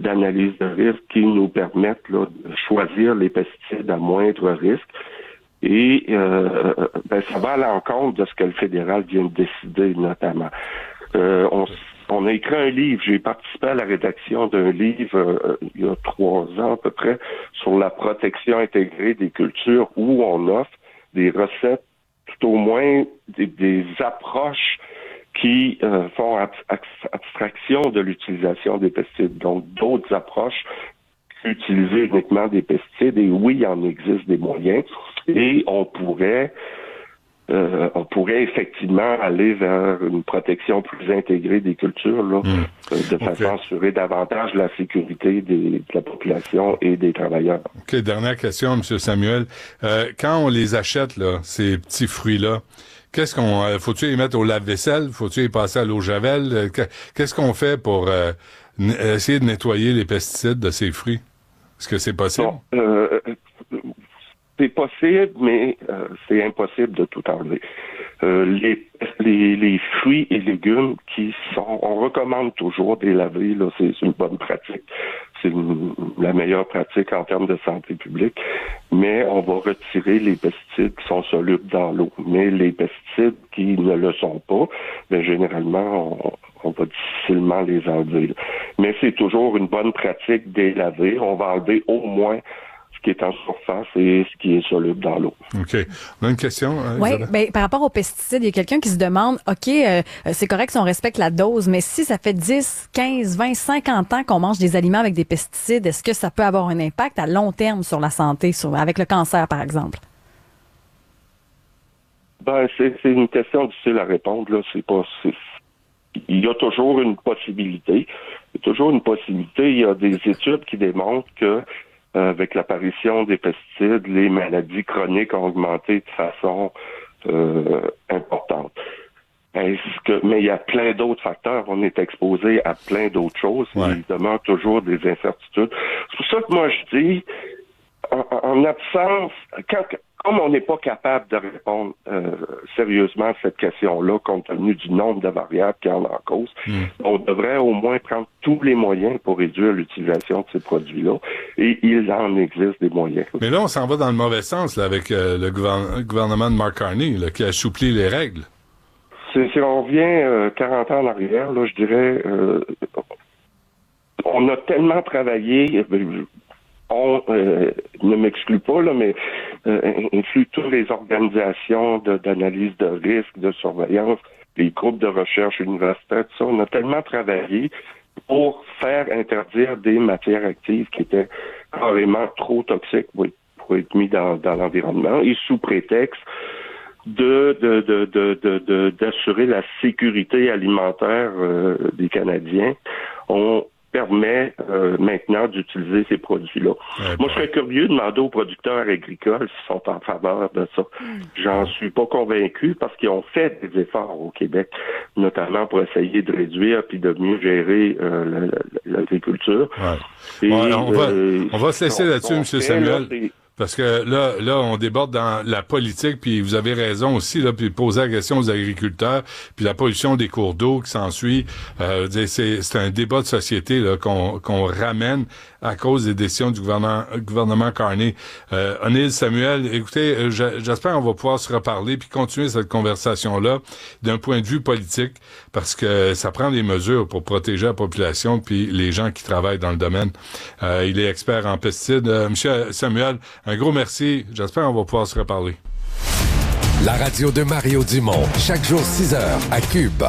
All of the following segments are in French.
d'analyse de risque qui nous permettent là, de choisir les pesticides à moindre risque. Et ça va à l'encontre de ce que le fédéral vient de décider, notamment. On a écrit un livre, j'ai participé à la rédaction d'un livre il y a 3 ans à peu près sur la protection intégrée des cultures où on offre des recettes, tout au moins des approches qui font abstraction de l'utilisation des pesticides. Donc, d'autres approches qu'utiliser uniquement des pesticides. Et oui, il en existe des moyens. Et on pourrait effectivement aller vers une protection plus intégrée des cultures, là, de façon à assurer davantage la sécurité de la population et des travailleurs. OK, dernière question, M. Samuel. Quand on les achète, là, ces petits fruits-là, faut-tu les mettre au lave-vaisselle? Faut-tu les passer à l'eau javel? Qu'est-ce qu'on fait pour essayer de nettoyer les pesticides de ces fruits? Est-ce que c'est possible? Non, c'est possible, mais c'est impossible de tout enlever. Les fruits et légumes on recommande toujours de les laver, là, c'est une bonne pratique. C'est la meilleure pratique en termes de santé publique. Mais on va retirer les pesticides qui sont solubles dans l'eau. Mais les pesticides qui ne le sont pas, généralement, on va difficilement les enlever, là. Mais c'est toujours une bonne pratique de les laver. On va enlever au moins ce qui est en surface et ce qui est soluble dans l'eau. OK. On a une question? Oui, par rapport aux pesticides, il y a quelqu'un qui se demande, OK, c'est correct si on respecte la dose, mais si ça fait 10, 15, 20, 50 ans qu'on mange des aliments avec des pesticides, est-ce que ça peut avoir un impact à long terme sur la santé, avec le cancer, par exemple? C'est une question difficile à répondre, là. Il y a toujours une possibilité. Il y a des études qui démontrent que avec l'apparition des pesticides, les maladies chroniques ont augmenté de façon importante. Mais il y a plein d'autres facteurs. On est exposé à plein d'autres choses. Ouais. Il demeure toujours des incertitudes. C'est pour ça que moi je dis, en absence, comme on n'est pas capable de répondre sérieusement à cette question-là, compte tenu du nombre de variables qui en cause, on devrait au moins prendre tous les moyens pour réduire l'utilisation de ces produits-là. Et il en existe des moyens. Mais là, on s'en va dans le mauvais sens là, avec le gouvernement de Mark Carney là, qui a assoupli les règles. Si on revient 40 ans en arrière, là, je dirais, on a tellement travaillé... On ne m'exclut pas, là, mais inclut toutes les organisations d'analyse de risque, de surveillance, les groupes de recherche universitaires, tout ça. On a tellement travaillé pour faire interdire des matières actives qui étaient carrément trop toxiques pour être mis dans l'environnement, et sous prétexte d'assurer la sécurité alimentaire des Canadiens. On permet maintenant d'utiliser ces produits-là. Moi, je serais curieux de demander aux producteurs agricoles s'ils sont en faveur de ça. J'en suis pas convaincu parce qu'ils ont fait des efforts au Québec, notamment pour essayer de réduire puis de mieux gérer l'agriculture. Ouais. On va se laisser là-dessus, M. Samuel. Parce que là, on déborde dans la politique, puis vous avez raison aussi, là, puis poser la question aux agriculteurs, puis la pollution des cours d'eau qui s'ensuit. C'est un débat de société là, qu'on ramène à cause des décisions du gouvernement Carney. O'Neill, Samuel, écoutez, j'espère qu'on va pouvoir se reparler puis continuer cette conversation-là d'un point de vue politique, parce que ça prend des mesures pour protéger la population puis les gens qui travaillent dans le domaine. Il est expert en pesticides. Monsieur Samuel, un gros merci. J'espère qu'on va pouvoir se reparler. La radio de Mario Dumont, chaque jour 6 heures à Cube.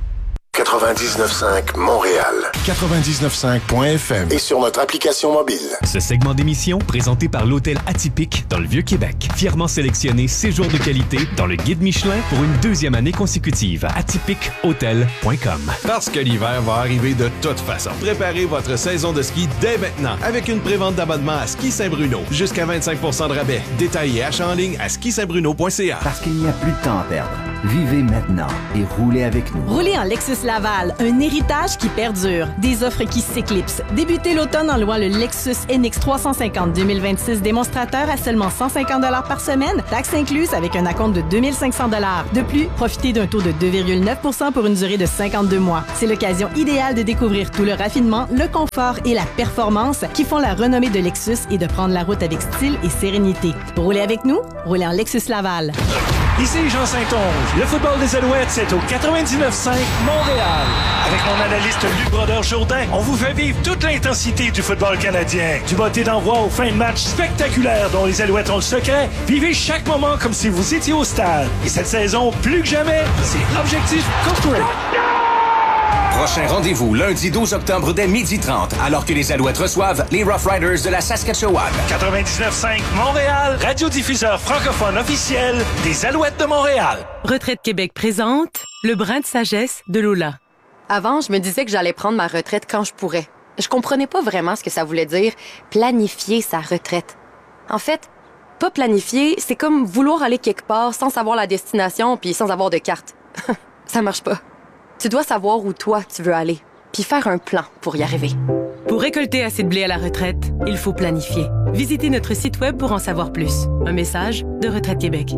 99.5 Montréal. 99.5.FM. Et sur notre application mobile. Ce segment d'émission, présenté par l'Hôtel Atypique dans le Vieux-Québec. Fièrement sélectionné séjour de qualité dans le guide Michelin pour une 2e année consécutive. atypiquehotel.com. Parce que l'hiver va arriver de toute façon. Préparez votre saison de ski dès maintenant avec une prévente d'abonnement à Ski Saint-Bruno. Jusqu'à 25% de rabais. Détails et achats en ligne à skisaintbruno.ca. Parce qu'il n'y a plus de temps à perdre. Vivez maintenant et roulez avec nous. Roulez en Lexus Laval, un héritage qui perdure. Des offres qui s'éclipsent. Débutez l'automne en louant le Lexus NX 350 2026 démonstrateur à seulement 150 $ par semaine, taxes incluses avec un acompte de 2500 $. De plus, profitez d'un taux de 2,9 % pour une durée de 52 mois. C'est l'occasion idéale de découvrir tout le raffinement, le confort et la performance qui font la renommée de Lexus et de prendre la route avec style et sérénité. Roulez avec nous, roulez en Lexus Laval. Ici Jean Saint-Onge. Le football des Alouettes, c'est au 99.5 Montréal. Avec mon analyste Luc Brodeur-Jourdain, on vous fait vivre toute l'intensité du football canadien. Du botté d'envoi aux fins de match spectaculaires dont les Alouettes ont le secret. Vivez chaque moment comme si vous étiez au stade. Et cette saison, plus que jamais, c'est Objectif Corporate. Prochain rendez-vous, lundi 12 octobre dès 12h30, alors que les Alouettes reçoivent les Rough Riders de la Saskatchewan. 99.5 Montréal, radiodiffuseur francophone officiel des Alouettes de Montréal. Retraite Québec présente le brin de sagesse de Lola. Avant, je me disais que j'allais prendre ma retraite quand je pourrais. Je comprenais pas vraiment ce que ça voulait dire, planifier sa retraite. En fait, pas planifier, c'est comme vouloir aller quelque part sans savoir la destination puis sans avoir de carte. Ça marche pas. Tu dois savoir où toi tu veux aller, puis faire un plan pour y arriver. Pour récolter assez de blé à la retraite, il faut planifier. Visitez notre site web pour en savoir plus. Un message de Retraite Québec.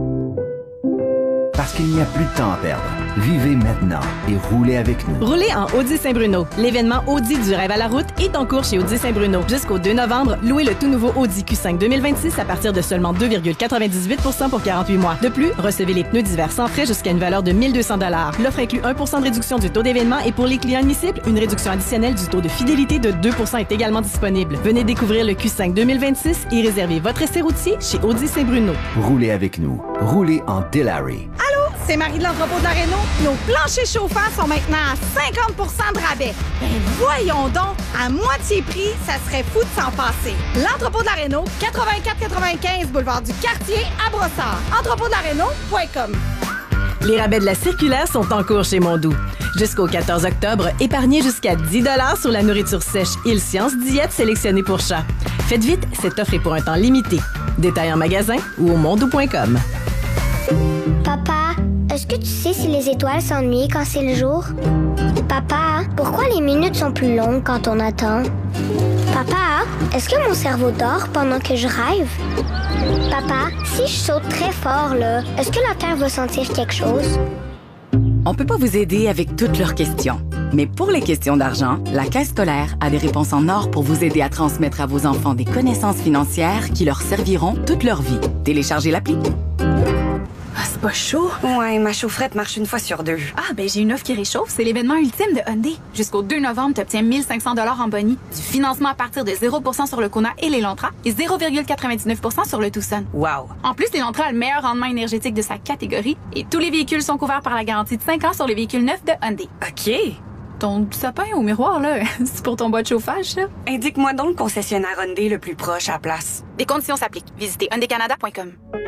Parce qu'il n'y a plus de temps à perdre. Vivez maintenant et roulez avec nous. Roulez en Audi Saint-Bruno. L'événement Audi du rêve à la route est en cours chez Audi Saint-Bruno. Jusqu'au 2 novembre, louez le tout nouveau Audi Q5 2026 à partir de seulement 2,98 % pour 48 mois. De plus, recevez les pneus d'hiver sans frais jusqu'à une valeur de 1 200 $. L'offre inclut 1 % de réduction du taux d'événement et pour les clients admissibles, une réduction additionnelle du taux de fidélité de 2 % est également disponible. Venez découvrir le Q5 2026 et réservez votre essai routier chez Audi Saint-Bruno. Roulez avec nous. Roulez en Delary. Allô, c'est Marie de l'entrepôt de la Réno. Nos planchers chauffants sont maintenant à 50 % de rabais. Ben voyons donc, à moitié prix, ça serait fou de s'en passer. L'entrepôt de la Réno, 84-95 boulevard du Quartier à Brossard. Entrepôtdelaréno.com. Les rabais de la circulaire sont en cours chez Mondou. Jusqu'au 14 octobre, épargnez jusqu'à 10 $ sur la nourriture sèche Île Science Diète sélectionnée pour chat. Faites vite, cette offre est pour un temps limité. Détail en magasin ou au mondou.com. Papa, est-ce que tu sais si les étoiles s'ennuient quand c'est le jour? Papa, pourquoi les minutes sont plus longues quand on attend? Papa, est-ce que mon cerveau dort pendant que je rêve? Papa, si je saute très fort, là, est-ce que la Terre va sentir quelque chose? On peut pas vous aider avec toutes leurs questions. Mais pour les questions d'argent, la Caisse scolaire a des réponses en or pour vous aider à transmettre à vos enfants des connaissances financières qui leur serviront toute leur vie. Téléchargez l'appli. Ah, c'est pas chaud? Ouais, ma chaufferette marche une fois sur 2. Ah, ben j'ai une offre qui réchauffe. C'est l'événement ultime de Hyundai. Jusqu'au 2 novembre, tu obtiens 1500 $ en boni, du financement à partir de 0 % sur le Kona et l'Elantra et 0,99 % sur le Tucson. Wow! En plus, l'Elantra a le meilleur rendement énergétique de sa catégorie et tous les véhicules sont couverts par la garantie de 5 ans sur les véhicules neufs de Hyundai. OK! Ton sapin au miroir, là, c'est pour ton bois de chauffage, ça? Indique-moi donc le concessionnaire Hyundai le plus proche à la place. Des conditions s'appliquent. Visitez hyundaicanada.com.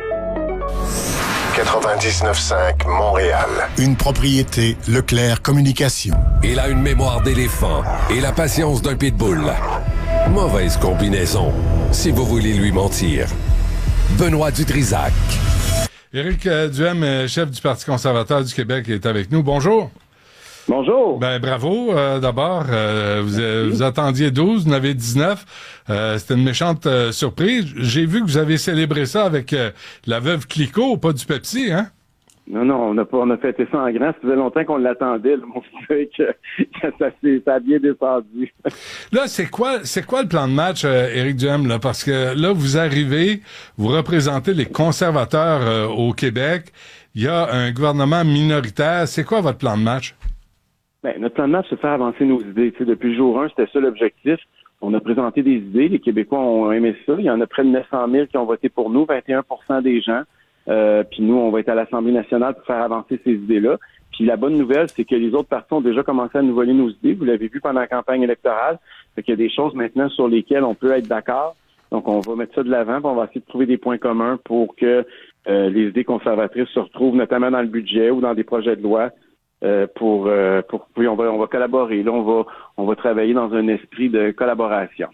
99.5 Montréal. Une propriété Leclerc Communication. Il a une mémoire d'éléphant et la patience d'un pitbull. Mauvaise combinaison, si vous voulez lui mentir. Benoît Dutrisac. Éric Duhem, chef du Parti conservateur du Québec, est avec nous. Bonjour. Bonjour. Ben bravo d'abord. Vous attendiez 12, vous en avez 19. C'était une méchante surprise. J'ai vu que vous avez célébré ça avec la veuve Clicquot, pas du Pepsi, hein? Non, on a fêté ça en grand. Ça faisait longtemps qu'on l'attendait. On sait que ça a bien descendu. Là, c'est quoi le plan de match, Éric Duhem, là? Parce que là, vous arrivez, vous représentez les conservateurs au Québec. Il y a un gouvernement minoritaire. C'est quoi votre plan de match? Ben, notre plan de match, c'est de faire avancer nos idées. Tu sais, depuis le jour 1, c'était ça l'objectif. On a présenté des idées. Les Québécois ont aimé ça. Il y en a près de 900 000 qui ont voté pour nous, 21 % des gens. Puis nous, on va être à l'Assemblée nationale pour faire avancer ces idées-là. Puis la bonne nouvelle, c'est que les autres partis ont déjà commencé à nous voler nos idées. Vous l'avez vu pendant la campagne électorale. Fait qu'il y a des choses maintenant sur lesquelles on peut être d'accord. Donc, on va mettre ça de l'avant. Puis on va essayer de trouver des points communs pour que les idées conservatrices se retrouvent, notamment dans le budget ou dans des projets de loi Puis on va collaborer. Là, on va travailler dans un esprit de collaboration.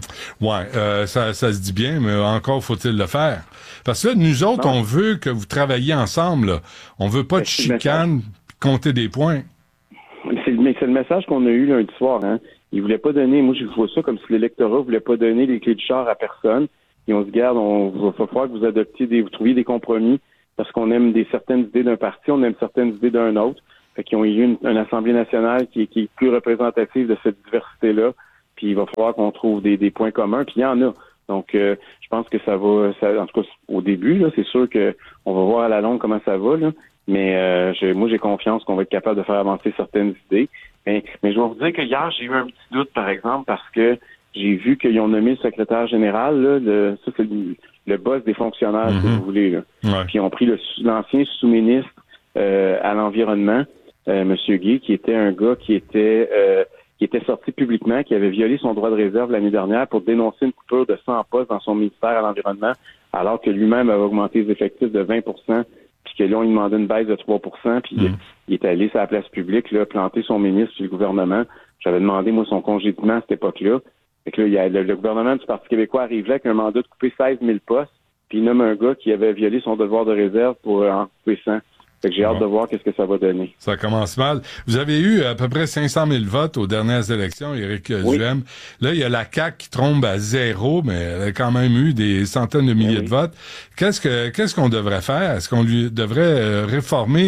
Ça se dit bien, mais encore faut-il le faire. Parce que là, nous autres, on veut que vous travailliez ensemble. Là. On veut pas de chicane, compter des points. C'est le message qu'on a eu lundi soir. Hein. Ils voulaient pas donner, moi je vois ça comme si l'électorat voulait pas donner les clés du char à personne. Et on se garde, va falloir que vous adoptiez vous trouviez des compromis parce qu'on aime certaines idées d'un parti, on aime certaines idées d'un autre. Fait qu'ils ont eu une Assemblée nationale qui est plus représentative de cette diversité-là. Puis il va falloir qu'on trouve des points communs. Puis il y en a. Donc je pense que ça va, en tout cas au début, là, c'est sûr que on va voir à la longue comment ça va, là. Mais moi j'ai confiance qu'on va être capable de faire avancer certaines idées. Mais je dois vous dire que hier, j'ai eu un petit doute, par exemple, parce que j'ai vu qu'ils ont nommé le secrétaire général, là, ça c'est le boss des fonctionnaires, si vous voulez. Là. Ouais. Puis ils ont pris l'ancien sous-ministre à l'environnement, M. Gay, qui était un gars qui était sorti publiquement, qui avait violé son droit de réserve l'année dernière pour dénoncer une coupure de 100 postes dans son ministère à l'environnement, alors que lui-même avait augmenté les effectifs de 20 puis que là, on lui demandait une baisse de 3 puis il est allé sur la place publique, là, planter son ministre sur le gouvernement. J'avais demandé, moi, son congédiement à cette époque-là. Fait que là, il y a le gouvernement du Parti québécois arrive là avec un mandat de couper 16 000 postes, puis il nomme un gars qui avait violé son devoir de réserve pour en couper 100. Fait que j'ai hâte de voir qu'est-ce que ça va donner. Ça commence mal. Vous avez eu à peu près 500 000 votes aux dernières élections, Éric Duhem. Là, il y a la CAQ qui tombe à 0, mais elle a quand même eu des centaines de milliers de votes. Qu'est-ce qu'on devrait faire? Est-ce qu'on lui devrait réformer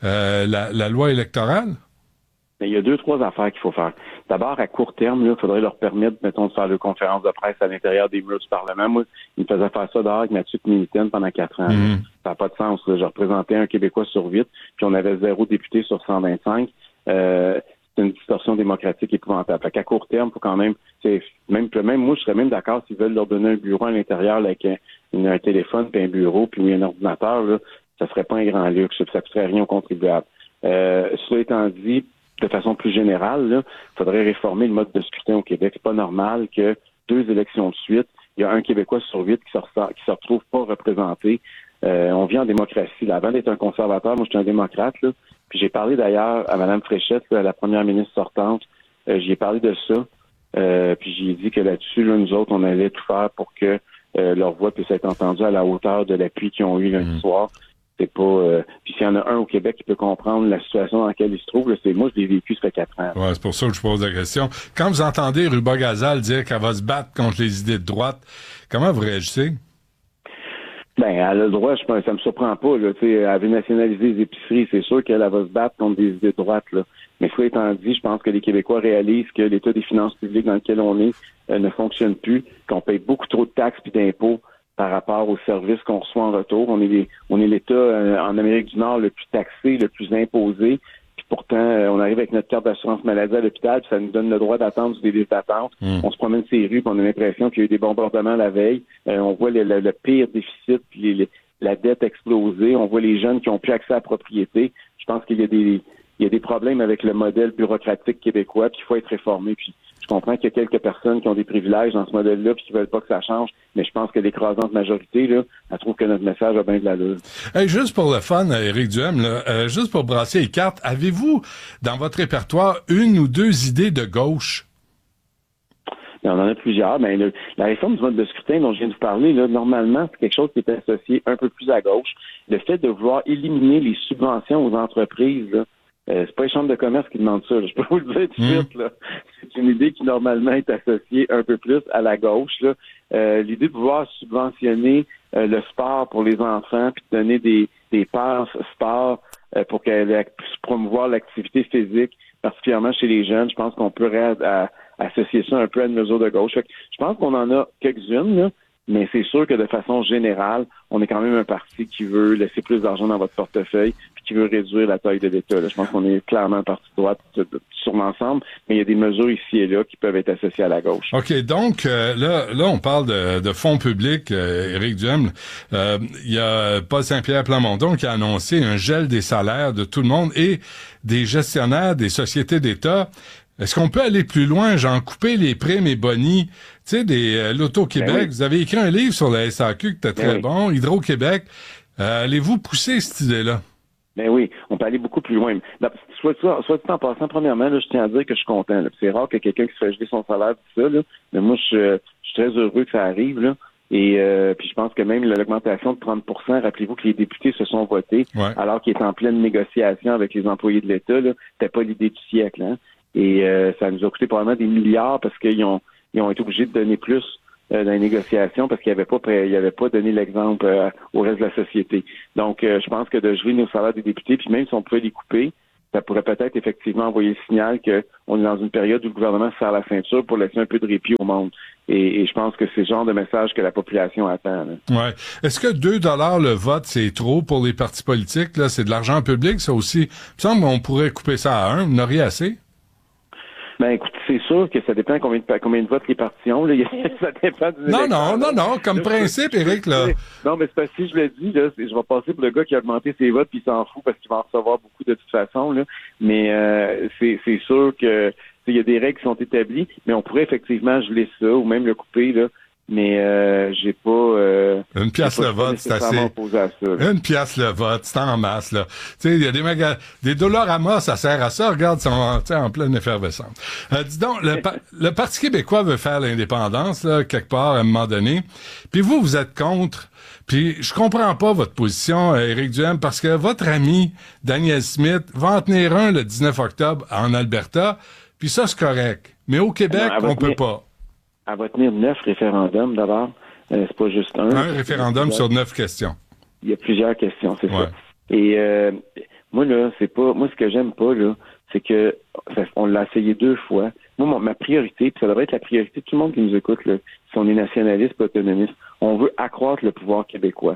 la loi électorale? Mais il y a 2-3 affaires qu'il faut faire. D'abord, à court terme, il faudrait leur permettre, mettons, de faire des conférences de presse à l'intérieur des murs du Parlement. Moi, ils me faisaient faire ça dehors avec Mathieu Militaine pendant 4 ans. Ça n'a pas de sens. Là. Je représentais un Québécois sur 8, puis on avait 0 député sur 125. C'est une distorsion démocratique épouvantable. Fait qu'à court terme, il faut quand même, même moi, je serais même d'accord s'ils veulent leur donner un bureau à l'intérieur là, avec un téléphone, puis un bureau, puis un ordinateur, là, ça serait pas un grand luxe, ça ne coûterait rien aux contribuables. Cela étant dit, de façon plus générale, il faudrait réformer le mode de scrutin au Québec. C'est pas normal que 2 élections de suite, il y a un Québécois sur 8 qui se retrouve pas représenté. On vit en démocratie. Là. Avant d'être un conservateur, moi, je suis un démocrate. Là. Puis j'ai parlé d'ailleurs à Mme Fréchette, là, la première ministre sortante. J'y ai parlé de ça. Puis j'ai dit que là-dessus, là, nous autres, on allait tout faire pour que leur voix puisse être entendue à la hauteur de l'appui qu'ils ont eu lundi soir. C'est pas. Puis s'il y en a un au Québec qui peut comprendre la situation dans laquelle il se trouve, là, c'est moi, je l'ai vécu, ça fait 4 ans. Ouais, c'est pour ça que je pose la question. Quand vous entendez Ruba Gazal dire qu'elle va se battre contre les idées de droite, comment vous réagissez? Ben, elle a le droit, ça me surprend pas, là. Tu sais, elle veut nationaliser les épiceries, c'est sûr qu'elle va se battre contre des idées de droite, là. Mais cela étant dit, je pense que les Québécois réalisent que l'état des finances publiques dans lequel on est ne fonctionne plus, qu'on paye beaucoup trop de taxes et d'impôts par rapport aux services qu'on reçoit en retour. On est l'État en Amérique du Nord le plus taxé, le plus imposé. Puis pourtant, on arrive avec notre carte d'assurance maladie à l'hôpital, puis ça nous donne le droit d'attendre des listes d'attente. On se promène sur les rues, puis on a l'impression qu'il y a eu des bombardements la veille. On voit le pire déficit, puis la dette exploser. On voit les jeunes qui ont plus accès à la propriété. Je pense qu'il y a des problèmes avec le modèle bureaucratique québécois, puis il faut être réformé. Puis je comprends qu'il y a quelques personnes qui ont des privilèges dans ce modèle-là puis qui veulent pas que ça change, mais je pense que l'écrasante majorité, là, elle trouve que notre message a bien de l'allure. Hey, juste pour le fun, Éric Duhem, là, juste pour brasser les cartes, avez-vous dans votre répertoire 1 ou 2 idées de gauche? On en a plusieurs. Mais la réforme du mode de scrutin dont je viens de vous parler, là, normalement, c'est quelque chose qui est associé un peu plus à gauche. Le fait de vouloir éliminer les subventions aux entreprises, là, c'est pas les chambres de commerce qui demandent ça. Je peux vous le dire tout de suite. Là. C'est une idée qui normalement est associée un peu plus à la gauche. Là. L'idée de vouloir subventionner le sport pour les enfants, puis de donner des passes sport pour qu'elle puisse promouvoir l'activité physique, particulièrement chez les jeunes. Je pense qu'on pourrait associer ça un peu à une mesure de gauche. Fait que je pense qu'on en a quelques-unes, là. Mais c'est sûr que de façon générale, on est quand même un parti qui veut laisser plus d'argent dans votre portefeuille puis qui veut réduire la taille de l'État. Là. Je pense qu'on est clairement un parti de droite sur l'ensemble, mais il y a des mesures ici et là qui peuvent être associées à la gauche. OK, donc là, on parle de fonds publics, Éric Duhem. Il y a Paul Saint-Pierre Plamondon qui a annoncé un gel des salaires de tout le monde et des gestionnaires des sociétés d'État. Est-ce qu'on peut aller plus loin, genre couper les primes et bonis, tu sais, l'Auto-Québec? Ben oui. Vous avez écrit un livre sur la SAQ qui était très bon, Hydro-Québec. Allez-vous pousser cette idée-là? Ben oui, on peut aller beaucoup plus loin. soit dit en passant, premièrement, là, je tiens à dire que je suis content. Là. C'est rare que quelqu'un qui se fait geler son salaire dit ça, là. Mais moi, je suis très heureux que ça arrive, là. Et puis je pense que même l'augmentation de 30%, rappelez-vous que les députés se sont votés, alors qu'ils étaient en pleine négociation avec les employés de l'État, là. C'était pas l'idée du siècle, hein. Et ça nous a coûté probablement des milliards parce qu'ils ont été obligés de donner plus dans les négociations parce qu'ils n'avaient pas donné l'exemple au reste de la société. Donc, je pense que de geler nos salaires des députés, puis même si on pouvait les couper, ça pourrait peut-être effectivement envoyer le signal qu'on est dans une période où le gouvernement se serre la ceinture pour laisser un peu de répit au monde. Et je pense que c'est le genre de message que la population attend. Là. Ouais. Est-ce que 2 $ le vote, c'est trop pour les partis politiques? Là, c'est de l'argent public, ça aussi. Il me semble qu'on pourrait couper ça à 1. Vous n'auriez assez? Ben, écoute, c'est sûr que ça dépend combien de votes les partis ont. Là. Ça dépend du Non, comme principe, Éric, là. Non, mais c'est parce que si je le dis, là, je vais passer pour le gars qui a augmenté ses votes puis il s'en fout parce qu'il va en recevoir beaucoup de toute façon, là. Mais c'est sûr que il y a des règles qui sont établies, mais on pourrait effectivement geler ça ou même le couper, là. Mais j'ai pas... une pièce le vote, c'est assez. Une pièce le vote, c'est en masse, là. Tu sais, il y a des Dollarama, ça sert à ça. Regarde, ils sont en pleine effervescence. Dis donc, le Parti québécois veut faire l'indépendance, là, quelque part, à un moment donné. Puis vous êtes contre. Puis je comprends pas votre position, Éric Duhem, parce que votre ami, Daniel Smith, va en tenir un le 19 octobre en Alberta. Puis ça, c'est correct. Mais au Québec, on peut pas. Elle va tenir 9 référendums d'abord. C'est pas juste un. Un référendum sur 9 questions. Il y a plusieurs questions, c'est ça. Et moi, là, c'est pas. Moi, ce que j'aime pas, là, c'est que on l'a essayé 2 fois. Moi, ma priorité, puis ça devrait être la priorité de tout le monde qui nous écoute, là, si on est nationaliste ou autonomiste, on veut accroître le pouvoir québécois.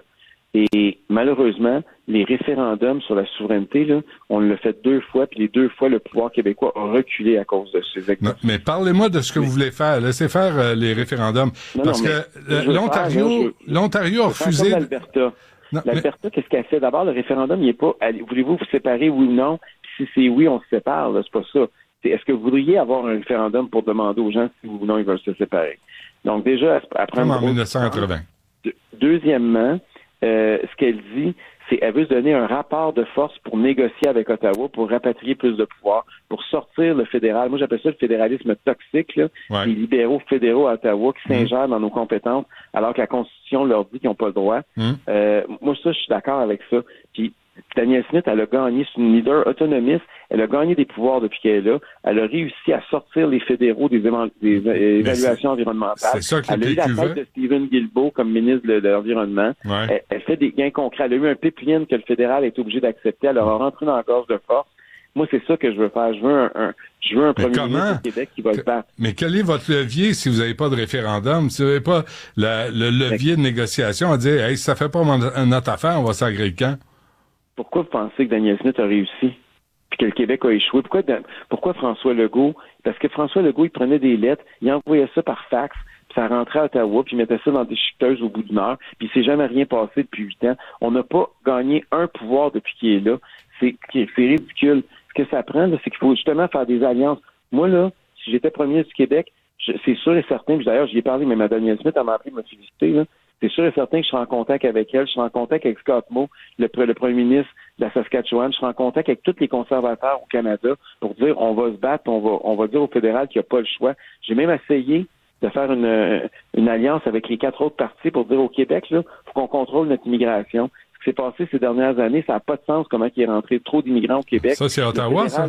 Et malheureusement, les référendums sur la souveraineté, là, on l'a fait 2 fois, puis les 2 fois, le pouvoir québécois a reculé à cause de ces exemples. Mais parlez-moi de ce que vous voulez faire. Laissez faire les référendums. Parce que l'Ontario a refusé... L'Alberta, qu'est-ce qu'elle fait? D'abord, le référendum, il n'est pas... Voulez-vous vous séparer, oui ou non? Puis si c'est oui, on se sépare. Là, c'est pas ça. Est-ce que vous voudriez avoir un référendum pour demander aux gens si oui ou non ils veulent se séparer? Donc déjà, après... Comme en 1980. Deuxièmement... ce qu'elle dit, c'est qu'elle veut se donner un rapport de force pour négocier avec Ottawa, pour rapatrier plus de pouvoir, pour sortir le fédéral. Moi, j'appelle ça le fédéralisme toxique, là. Les libéraux fédéraux à Ottawa qui s'ingèrent dans nos compétences alors que la Constitution leur dit qu'ils n'ont pas le droit. Moi, ça, je suis d'accord avec ça. Puis, Danielle Smith, elle a gagné, c'est une leader autonomiste, elle a gagné des pouvoirs depuis qu'elle est là, elle a réussi à sortir les fédéraux des évaluations environnementales. C'est ça que elle a eu la tête de Stephen Guilbeault comme ministre de l'Environnement. Elle fait des gains concrets. Elle a eu un pipeline que le fédéral est obligé d'accepter. Elle leur a rentré dans la gorge de force. Moi, c'est ça que je veux faire. Je veux un premier ministre du Québec qui va se battre. Mais quel est votre levier si vous n'avez pas de référendum? Si vous n'avez pas le levier de négociation à dire, hey, si ça fait pas notre affaire, on va s'agréer le camp? Pourquoi vous pensez que Daniel Smith a réussi puis que le Québec a échoué? Pourquoi François Legault? Parce que François Legault, il prenait des lettres, il envoyait ça par fax, puis ça rentrait à Ottawa, puis il mettait ça dans des chiqueteuses au bout d'une heure, puis il s'est jamais rien passé depuis 8 ans. On n'a pas gagné un pouvoir depuis qu'il est là. C'est ridicule. Ce que ça prend, là, c'est qu'il faut justement faire des alliances. Moi, là, si j'étais premier ministre du Québec, c'est sûr et certain, puis d'ailleurs, j'y ai parlé, mais Daniel Smith, elle m'a appelé, m'a félicité, là. C'est sûr et certain que je serai en contact avec elle. Je serai en contact avec Scott Moe, le premier ministre de la Saskatchewan. Je serai en contact avec tous les conservateurs au Canada pour dire on va se battre, on va dire au fédéral qu'il n'y a pas le choix. J'ai même essayé de faire une alliance avec les 4 autres partis pour dire au Québec, là, faut qu'on contrôle notre immigration. Ce qui s'est passé ces dernières années, ça n'a pas de sens comment il est rentré trop d'immigrants au Québec. Ça, c'est Ottawa, ça?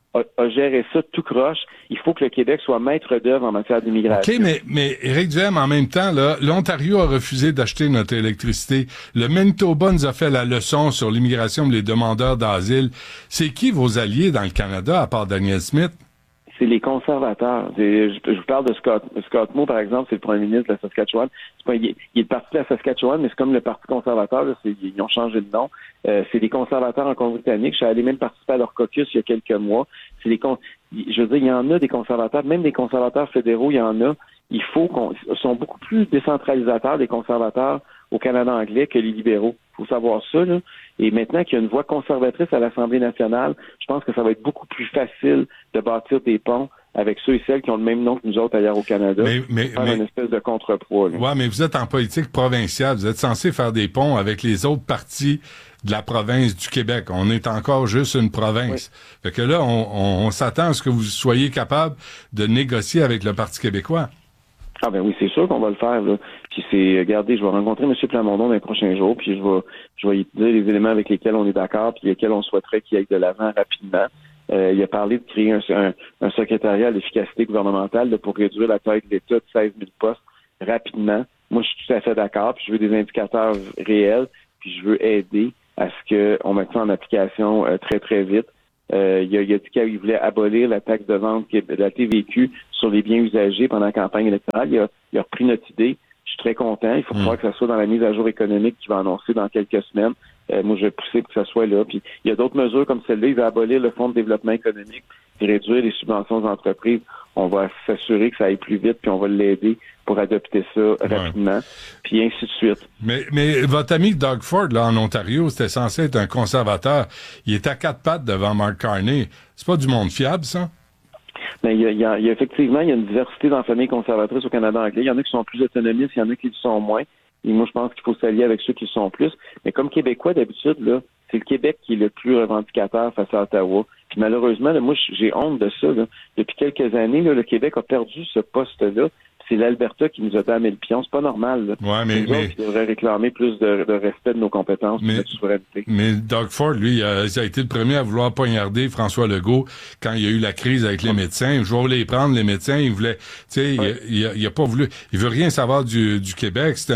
A géré ça tout croche. Il faut que le Québec soit maître d'œuvre en matière d'immigration. OK, mais Éric Duhem, en même temps, là, l'Ontario a refusé d'acheter notre électricité. Le Manitoba nous a fait la leçon sur l'immigration et les demandeurs d'asile. C'est qui vos alliés dans le Canada, à part Daniel Smith? C'est les conservateurs. Je vous parle de Scott Moe, par exemple, c'est le premier ministre de la Saskatchewan. Il est le parti de la Saskatchewan, mais c'est comme le Parti conservateur. Là, ils ont changé de nom. C'est des conservateurs en Colombie-Britannique. Je suis allé même participer à leur caucus il y a quelques mois. Je veux dire, il y en a des conservateurs, même des conservateurs fédéraux, il y en a. Ils sont beaucoup plus décentralisateurs, les conservateurs au Canada anglais, que les libéraux. Il faut savoir ça, là. Et maintenant qu'il y a une voix conservatrice à l'Assemblée nationale, je pense que ça va être beaucoup plus facile de bâtir des ponts avec ceux et celles qui ont le même nom que nous autres ailleurs au Canada. Mais une espèce de contrepoids. Oui, mais vous êtes en politique provinciale. Vous êtes censé faire des ponts avec les autres partis de la province du Québec. On est encore juste une province. Oui. Fait que là, on s'attend à ce que vous soyez capable de négocier avec le Parti québécois. Ah ben oui, c'est sûr qu'on va le faire, là. Puis regardez, je vais rencontrer M. Plamondon dans les prochains jours, puis je vais lui dire les éléments avec lesquels on est d'accord, puis lesquels on souhaiterait qu'il aille de l'avant rapidement. Il a parlé de créer un secrétariat à l'efficacité gouvernementale là, pour réduire la taille de l'État de 16 000 postes rapidement. Moi, je suis tout à fait d'accord, puis je veux des indicateurs réels, puis je veux aider à ce qu'on mette ça en application très, très vite. Il a dit qu'il voulait abolir la taxe de vente de la TVQ sur les biens usagés pendant la campagne électorale. Il a repris notre idée. Je suis très content. Il faut croire que ça soit dans la mise à jour économique qu'il va annoncer dans quelques semaines. Moi, je vais pousser pour que ça soit là. Puis il y a d'autres mesures comme celle-là. Il va abolir le Fonds de développement économique et réduire les subventions aux entreprises. On va s'assurer que ça aille plus vite, puis on va l'aider pour adopter ça rapidement, puis ainsi de suite. Mais votre ami Doug Ford, là, en Ontario, c'était censé être un conservateur. Il est à 4 pattes devant Mark Carney. C'est pas du monde fiable, ça? Ben, il y a effectivement, il y a une diversité dans la famille conservatrice au Canada anglais. Il y en a qui sont plus autonomistes, il y en a qui le sont moins. Et moi, je pense qu'il faut s'allier avec ceux qui le sont plus. Mais comme Québécois, d'habitude, là, c'est le Québec qui est le plus revendicateur face à Ottawa. Puis malheureusement, là, moi, j'ai honte de ça. Là. Depuis quelques années, là, le Québec a perdu ce poste-là. C'est l'Alberta qui nous a damé le pion. C'est pas normal. Là. Ouais, mais qui devrait réclamer plus de respect de nos compétences, de notre souveraineté. Mais Doug Ford, lui, il a été le premier à vouloir poignarder François Legault quand il y a eu la crise avec les médecins. Je voulais les prendre, les médecins. Il voulait, tu sais, il a pas voulu. Il veut rien savoir du Québec. C'est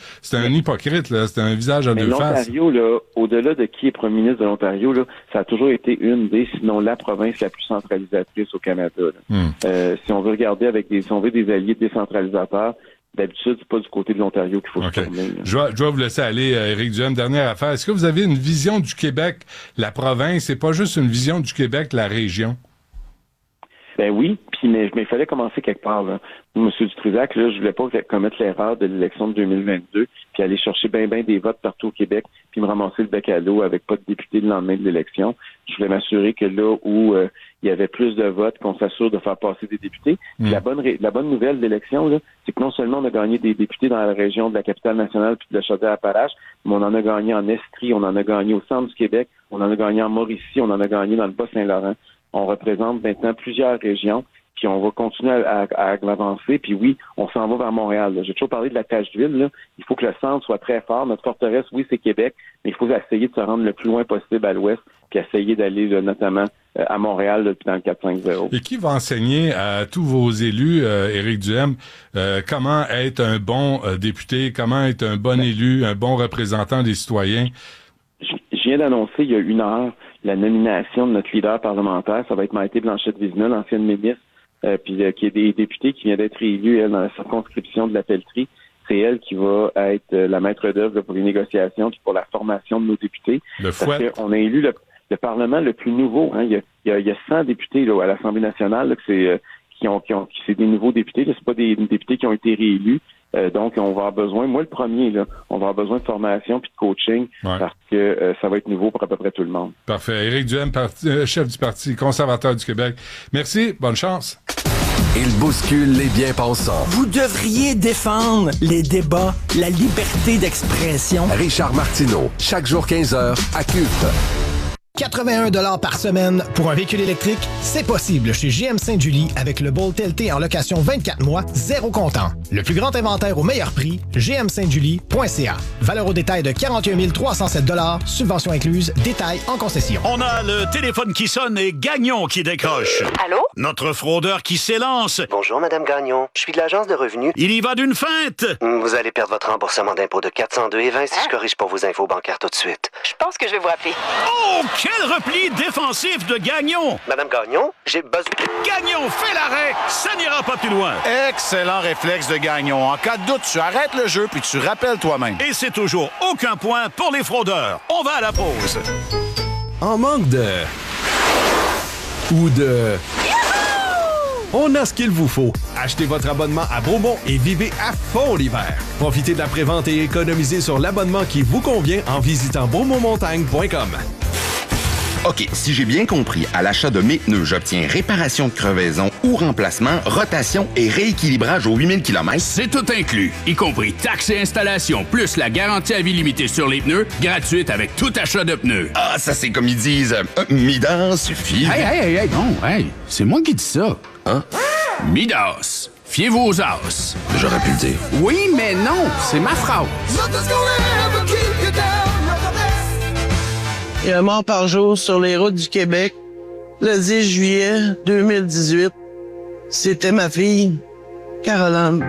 un hypocrite, là. C'est un visage à deux faces. L'Ontario, là, au-delà de qui est premier ministre de l'Ontario, là, ça a toujours été une des, sinon la province la plus centralisatrice au Canada. Si on veut regarder si on veut des alliés décentralisateurs, d'habitude, c'est pas du côté de l'Ontario qu'il faut se tourner. Je dois vous laisser aller, Éric Duhem. Dernière affaire. Est-ce que vous avez une vision du Québec, la province, et pas juste une vision du Québec, la région? Ben oui, mais il fallait commencer quelque part. Là. M. Dutrisac, là, je voulais pas commettre l'erreur de l'élection de 2022, puis aller chercher bien des votes partout au Québec, puis me ramasser le bec à l'eau avec pas de députés le lendemain de l'élection. Je voulais m'assurer que là où il y avait plus de votes, qu'on s'assure de faire passer des députés. Puis la bonne nouvelle de l'élection, là, c'est que non seulement on a gagné des députés dans la région de la Capitale-Nationale puis de la Chaudière-Appalaches, mais on en a gagné en Estrie, on en a gagné au centre du Québec, on en a gagné en Mauricie, on en a gagné dans le Bas-Saint-Laurent. On représente maintenant plusieurs régions, puis on va continuer à avancer. Puis oui, on s'en va vers Montréal. Là. J'ai toujours parlé de la tâche de ville. Là. Il faut que le centre soit très fort. Notre forteresse, oui, c'est Québec, mais il faut essayer de se rendre le plus loin possible à l'ouest, puis essayer d'aller notamment à Montréal là, dans le 450. Et qui va enseigner à tous vos élus, Éric Duhem, comment être un bon député, comment être un bon élu, un bon représentant des citoyens? Je viens d'annoncer il y a 1 heure la nomination de notre leader parlementaire. Ça va être Maïté Blanchette-Vézina, l'ancienne ministre, qui est des députés qui vient d'être élue, elle, dans la circonscription de la Pelletrie. C'est elle qui va être la maître d'œuvre pour les négociations puis pour la formation de nos députés. Parce qu'on a élu le Parlement le plus nouveau. Hein. Il y a 100 députés là, à l'Assemblée nationale là, c'est des nouveaux députés. Là. C'est pas des députés qui ont été réélus. Donc, on va avoir besoin, moi le premier, là, on va avoir besoin de formation puis de coaching parce que ça va être nouveau pour à peu près tout le monde. Parfait. Éric Duhem, chef du Parti conservateur du Québec. Merci, bonne chance. Il bouscule les bien-pensants. Vous devriez défendre les débats, la liberté d'expression. Richard Martineau, chaque jour 15h à CUP. 81 $ par semaine pour un véhicule électrique, c'est possible chez GM Sainte-Julie avec le Bolt LT en location 24 mois, 0 comptant. Le plus grand inventaire au meilleur prix, gmsaintjulie.ca. Valeur au détail de 41 307 $, subvention incluse, détail en concession. On a le téléphone qui sonne et Gagnon qui décroche. Allô? Notre fraudeur qui s'élance. Bonjour, Madame Gagnon. Je suis de l'Agence de revenus. Il y va d'une feinte. Vous allez perdre votre remboursement d'impôt de 402,20 si je corrige pour vos infos bancaires tout de suite. Je pense que je vais vous rappeler. Oh, quel repli défensif de Gagnon! Madame Gagnon, j'ai besoin... Gagnon, fais l'arrêt! Ça n'ira pas plus loin! Excellent réflexe de Gagnon. En cas de doute, tu arrêtes le jeu puis tu rappelles toi-même. Et c'est toujours aucun point pour les fraudeurs. On va à la pause. En manque de... ou de... On a ce qu'il vous faut. Achetez votre abonnement à Beaumont et vivez à fond l'hiver. Profitez de la prévente et économisez sur l'abonnement qui vous convient en visitant beaumontmontagne.com. OK, si j'ai bien compris, à l'achat de mes pneus, j'obtiens réparation de crevaison ou remplacement, rotation et rééquilibrage aux 8000 km. C'est tout inclus, y compris taxes et installation, plus la garantie à vie limitée sur les pneus, gratuite avec tout achat de pneus. Ah, ça c'est comme ils disent, Midas suffit. Hey, non, c'est moi qui dis ça. Hein? Midas. Fiez-vous aux as. J'aurais pu le dire. Oui, mais non, c'est ma phrase. Il y a un mort par jour sur les routes du Québec. Le 10 juillet 2018, c'était ma fille, Caroline.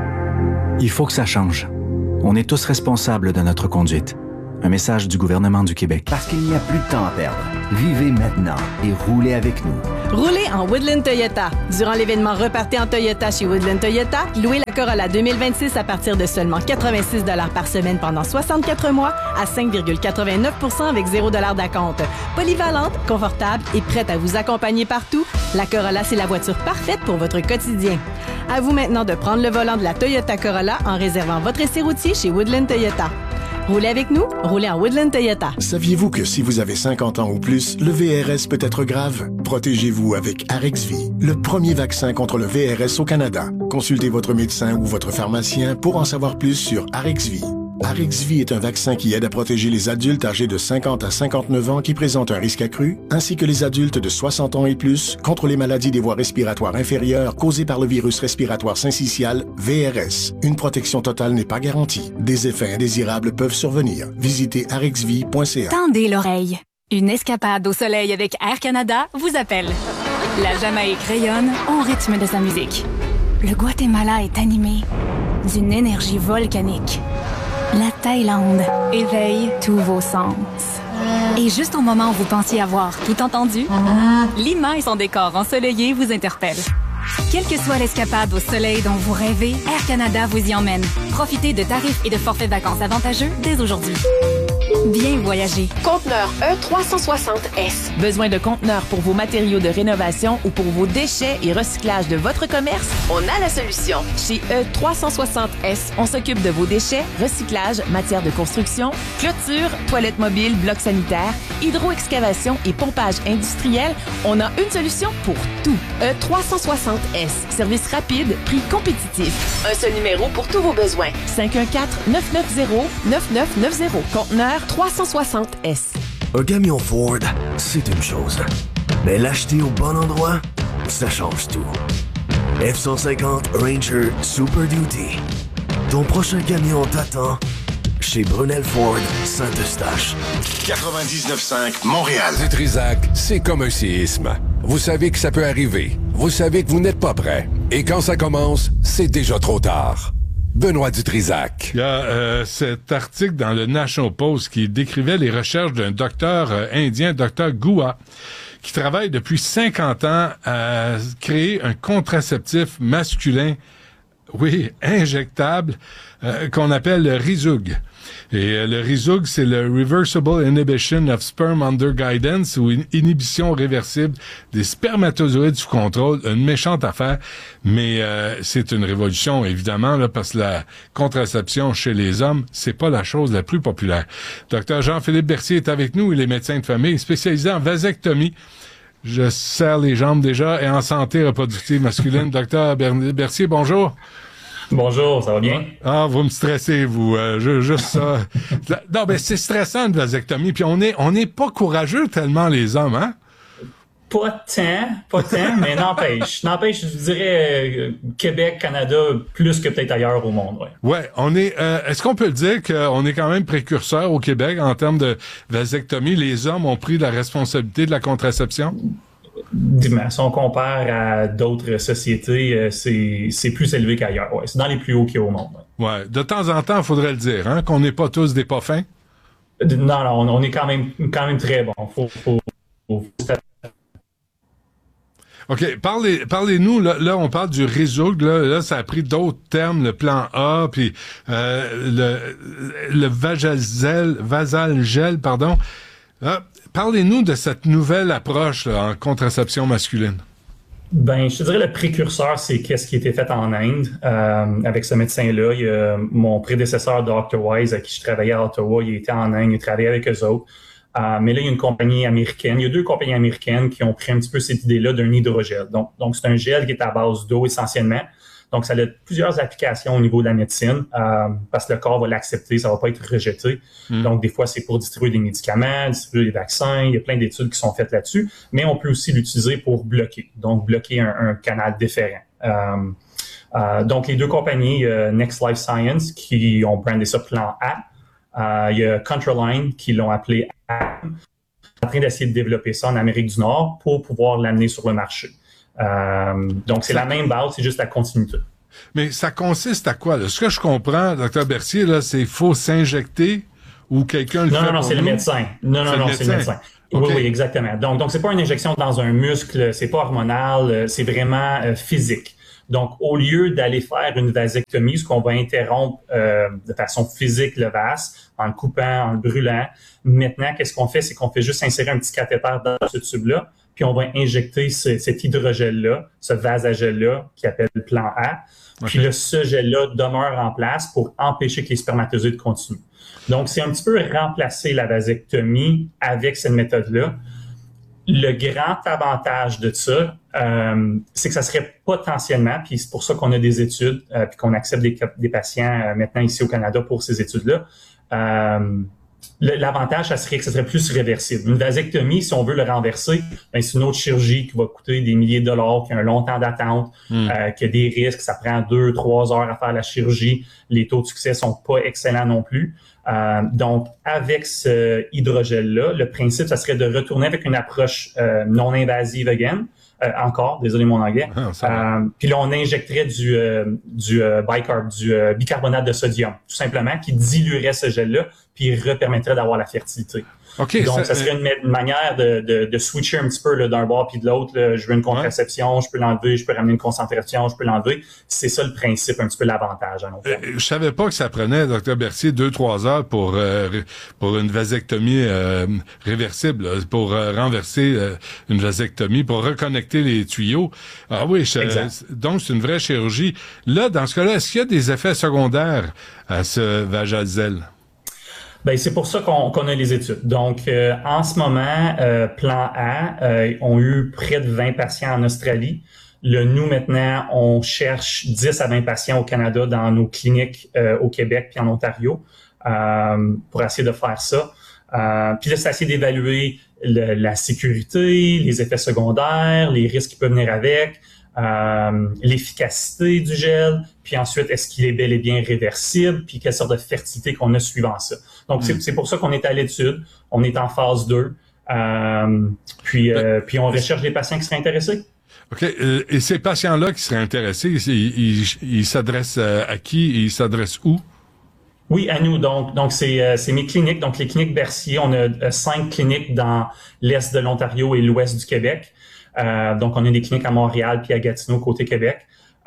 Il faut que ça change. On est tous responsables de notre conduite. Un message du gouvernement du Québec. Parce qu'il n'y a plus de temps à perdre. Vivez maintenant et roulez avec nous. Roulez en Woodland Toyota. Durant l'événement Repartez en Toyota chez Woodland Toyota, louez la Corolla 2026 à partir de seulement 86 $ par semaine pendant 64 mois à 5,89 % avec 0 $ d'acompte. Polyvalente, confortable et prête à vous accompagner partout, la Corolla, c'est la voiture parfaite pour votre quotidien. À vous maintenant de prendre le volant de la Toyota Corolla en réservant votre essai routier chez Woodland Toyota. Roulez avec nous, roulez en Woodland Toyota. Saviez-vous que si vous avez 50 ans ou plus, le VRS peut être grave? Protégez-vous avec Arexvy, le premier vaccin contre le VRS au Canada. Consultez votre médecin ou votre pharmacien pour en savoir plus sur Arexvy. Arexvy est un vaccin qui aide à protéger les adultes âgés de 50 à 59 ans qui présentent un risque accru, ainsi que les adultes de 60 ans et plus contre les maladies des voies respiratoires inférieures causées par le virus respiratoire syncytial VRS. Une protection totale n'est pas garantie. Des effets indésirables peuvent survenir. Visitez arexvy.ca. Tendez l'oreille. Une escapade au soleil avec Air Canada vous appelle. La Jamaïque rayonne au rythme de sa musique. Le Guatemala est animé d'une énergie volcanique. La Thaïlande éveille tous vos sens. Et juste au moment où vous pensiez avoir tout entendu, Lima et son décor ensoleillé vous interpelle. Quelle que soit l'escapade au soleil dont vous rêvez, Air Canada vous y emmène. Profitez de tarifs et de forfaits vacances avantageux dès aujourd'hui. Bien voyager. Conteneur E360S. Besoin de conteneurs pour vos matériaux de rénovation ou pour vos déchets et recyclage de votre commerce? On a la solution. Chez E360S, on s'occupe de vos déchets, recyclage, matières de construction, clôture, toilettes mobiles, blocs sanitaires, hydro-excavation et pompage industriel. On a une solution pour tout. E360S. Service rapide, prix compétitif. Un seul numéro pour tous vos besoins. 514-990-9990. Conteneur 360S. Un camion Ford, c'est une chose. Mais l'acheter au bon endroit, ça change tout. F-150 Ranger Super Duty. Ton prochain camion t'attend chez Brunel Ford Saint-Eustache. 99.5 Montréal. Du Trisac, c'est comme un séisme. Vous savez que ça peut arriver. Vous savez que vous n'êtes pas prêt. Et quand ça commence, c'est déjà trop tard. Benoît Dutrisac. Il y a cet article dans le National Post qui décrivait les recherches d'un docteur indien, Dr. Gua, qui travaille depuis 50 ans à créer un contraceptif masculin, injectable, qu'on appelle le Rizug. Et le Rizug, c'est le Reversible Inhibition of Sperm Under Guidance, ou une inhibition réversible des spermatozoïdes sous contrôle. Une méchante affaire, mais c'est une révolution, évidemment, là, parce que la contraception chez les hommes, c'est pas la chose la plus populaire. Dr. Jean-Philippe Berthier est avec nous, il est médecin de famille, spécialisé en vasectomie. Je serre les jambes déjà, et en santé reproductive masculine. Dr. Berthier, bonjour. Bonjour, ça va bien? Ah, vous me stressez, vous. Juste ça. Non, ben c'est stressant, une vasectomie. Puis on est pas courageux tellement, les hommes, hein? Pas tant, mais n'empêche, je dirais Québec, Canada, plus que peut-être ailleurs au monde, ouais. Ouais, on est. Est-ce qu'on peut le dire qu'on est quand même précurseur au Québec en termes de vasectomie? Les hommes ont pris la responsabilité de la contraception? Si on compare à d'autres sociétés, c'est plus élevé qu'ailleurs. Ouais. C'est dans les plus hauts qu'il y a au monde. Ouais. De temps en temps, il faudrait le dire, hein, qu'on n'est pas tous des pas fins. Non, on est quand même très bon. Faut... OK, parlez-nous, là, on parle du Rizug, là, ça a pris d'autres termes, le plan A, puis le Vasalgel, pardon. Parlez-nous de cette nouvelle approche là, en contraception masculine. Ben, je te dirais le précurseur, c'est qu'est-ce qui a été fait en Inde avec ce médecin-là. Il y a mon prédécesseur, Dr. Wise, à qui je travaillais à Ottawa, il était en Inde, il travaillait avec eux autres. Mais là, il y a une compagnie américaine, il y a 2 compagnies américaines qui ont pris un petit peu cette idée-là d'un hydrogel. Donc c'est un gel qui est à base d'eau essentiellement. Donc, ça a plusieurs applications au niveau de la médecine parce que le corps va l'accepter, ça va pas être rejeté. Donc, des fois, c'est pour distribuer des médicaments, distribuer des vaccins. Il y a plein d'études qui sont faites là-dessus. Mais on peut aussi l'utiliser pour bloquer, donc bloquer un canal déférent. Donc, les 2 compagnies, Next Life Science, qui ont brandé ça Plan A. Il y a Contraline, qui l'ont appelé A. En train d'essayer de développer ça en Amérique du Nord pour pouvoir l'amener sur le marché. Donc, c'est la même base, c'est juste la continuité. Mais ça consiste à quoi, là? Ce que je comprends, Dr. Berthier, là, c'est qu'il faut s'injecter ou quelqu'un le fait. Non, c'est le médecin. Non, c'est le médecin. Okay. Oui, exactement. Donc, c'est pas une injection dans un muscle, c'est pas hormonal, c'est vraiment physique. Donc, au lieu d'aller faire une vasectomie, ce qu'on va interrompre de façon physique le vas, en le coupant, en le brûlant, maintenant, qu'est-ce qu'on fait? C'est qu'on fait juste insérer un petit cathéter dans ce tube-là, puis on va injecter cet hydrogel-là, ce vasagel-là, qui appelle Plan A. Puis là, ce gel-là demeure en place pour empêcher que les spermatozoïdes continuent. Donc, c'est un petit peu remplacer la vasectomie avec cette méthode-là. Le grand avantage de ça, c'est que ça serait potentiellement, puis c'est pour ça qu'on a des études, puis qu'on accepte des patients maintenant ici au Canada pour ces études-là, l'avantage, ça serait que ça serait plus réversible. Une vasectomie, si on veut le renverser, ben, c'est une autre chirurgie qui va coûter des milliers de dollars, qui a un long temps d'attente, qui a des risques, ça prend 2-3 heures à faire la chirurgie. Les taux de succès sont pas excellents non plus. Donc, avec ce hydrogel-là, le principe, ça serait de retourner avec une approche non invasive encore, désolé mon anglais. Puis là, on injecterait du bicarb, du bicarbonate de sodium, tout simplement, qui diluerait ce gel-là, puis permettrait d'avoir la fertilité. Okay, donc, ça serait une manière de switcher un petit peu là, d'un bord puis de l'autre. Là, je veux une contraception, je peux l'enlever, je peux ramener une concentration, je peux l'enlever. C'est ça le principe, un petit peu l'avantage. Je savais pas que ça prenait, Dr. Berthier, 2-3 heures pour une vasectomie réversible, pour renverser une vasectomie, pour reconnecter les tuyaux. Ah oui, donc c'est une vraie chirurgie. Là, dans ce cas-là, est-ce qu'il y a des effets secondaires à ce Vagel? Ben c'est pour ça qu'on a les études. Donc, en ce moment, Plan A ont eu près de 20 patients en Australie. Nous, maintenant, on cherche 10 à 20 patients au Canada dans nos cliniques au Québec puis en Ontario pour essayer de faire ça. Puis là, c'est essayer d'évaluer la sécurité, les effets secondaires, les risques qui peuvent venir avec, l'efficacité du gel, puis ensuite, est-ce qu'il est bel et bien réversible, puis quelle sorte de fertilité qu'on a suivant ça. Donc, c'est pour ça qu'on est à l'étude. On est en phase 2. Puis on recherche des patients qui seraient intéressés. OK. Et ces patients-là qui seraient intéressés, ils s'adressent à qui? Ils s'adressent où? Oui, à nous. Donc c'est mes cliniques. Donc, les cliniques Berthier, on a 5 cliniques dans l'est de l'Ontario et l'ouest du Québec. Donc, on a des cliniques à Montréal puis à Gatineau, côté Québec.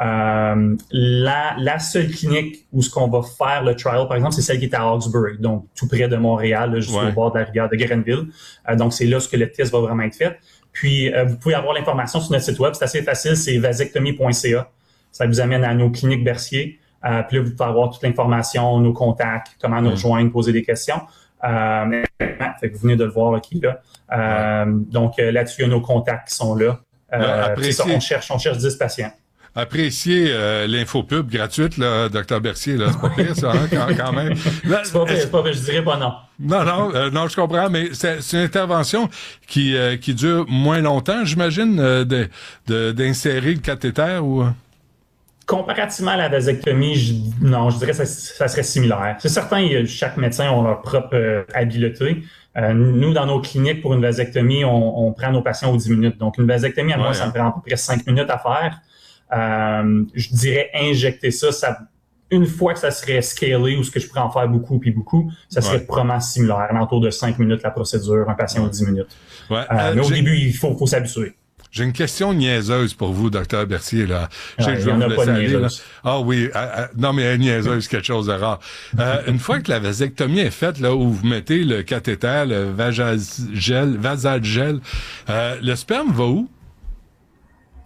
La seule clinique où ce qu'on va faire le trial, par exemple, c'est celle qui est à Hawkesbury, donc tout près de Montréal, là, juste au bord de la rivière de Grenville. Donc, c'est là que le test va vraiment être fait. Puis, vous pouvez avoir l'information sur notre site web. C'est assez facile, c'est vasectomie.ca. Ça vous amène à nos cliniques Berthier. Puis là, vous pouvez avoir toute l'information, nos contacts, comment nous rejoindre, poser des questions. Fait que vous venez de le voir là, qui est là. Donc, là-dessus, il y a nos contacts qui sont là. C'est ça, on cherche 10 patients. Appréciez l'infopub gratuite, là, Dr. Berthier, là. C'est pas pire, ça, hein, quand même. Là, c'est pas pire, je dirais pas non. Non, je comprends, mais c'est une intervention qui dure moins longtemps, j'imagine, d'insérer le cathéter ou... Comparativement à la vasectomie, je dirais que ça serait similaire. C'est certain, chaque médecin a leur propre habileté. Nous, dans nos cliniques, pour une vasectomie, on prend nos patients aux 10 minutes. Donc, une vasectomie, à moi, ça me prend à peu près 5 minutes à faire. Je dirais injecter ça, une fois que ça serait scalé ou ce que je pourrais en faire beaucoup, ça serait probablement similaire, autour de 5 minutes la procédure, un patient aux 10 minutes. Mais au début, il faut s'habituer. J'ai une question niaiseuse pour vous, Dr. Berthier, là. Je sais que je vais vous laisser aller, là. Ah oui, non, mais niaiseuse, quelque chose de rare. Une fois que la vasectomie est faite, là, où vous mettez le cathéter, le vasagel, le sperme va où?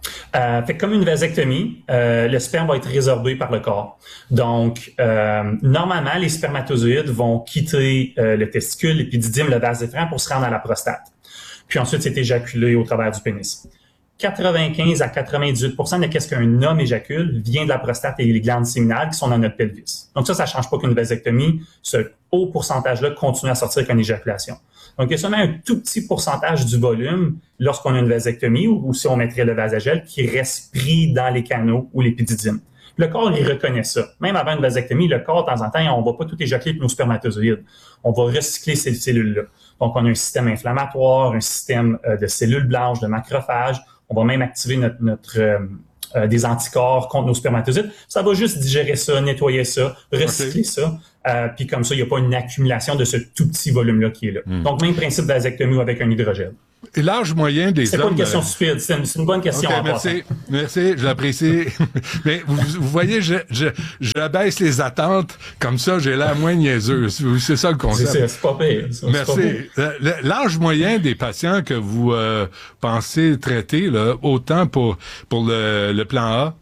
Fait que comme une vasectomie, le sperme va être résorbé par le corps. Donc, normalement, les spermatozoïdes vont quitter le testicule, l'épididyme, le vase déférent pour se rendre à la prostate. Puis ensuite, c'est éjaculé au travers du pénis. 95 à 98% de qu'est-ce qu'un homme éjacule vient de la prostate et les glandes séminales qui sont dans notre pelvis. Donc ça change pas qu'une vasectomie, ce haut pourcentage-là continue à sortir qu'une éjaculation. Donc il y a seulement un tout petit pourcentage du volume lorsqu'on a une vasectomie ou si on mettrait le vasagel qui reste pris dans les canaux ou l'épididyme. Le corps, il reconnaît ça. Même avant une vasectomie, le corps, de temps en temps, on va pas tout éjaculer nos spermatozoïdes. On va recycler ces cellules-là. Donc, on a un système inflammatoire, un système de cellules blanches, de macrophages. On va même activer des anticorps contre nos spermatozoïdes. Ça va juste digérer ça, nettoyer ça, recycler ça. Puis comme ça, il n'y a pas une accumulation de ce tout petit volume-là qui est là. Donc, même principe de vasectomie avec un hydrogel. Et l'âge moyen des hommes... C'est pas une question stupide, c'est une bonne question. Okay, merci, je l'apprécie. Mais vous voyez, j'abaisse les attentes, comme ça, j'ai l'air moins niaiseux. C'est ça le concept. C'est pas pire. Merci. L'âge moyen des patients que vous pensez traiter, là, autant pour le plan A?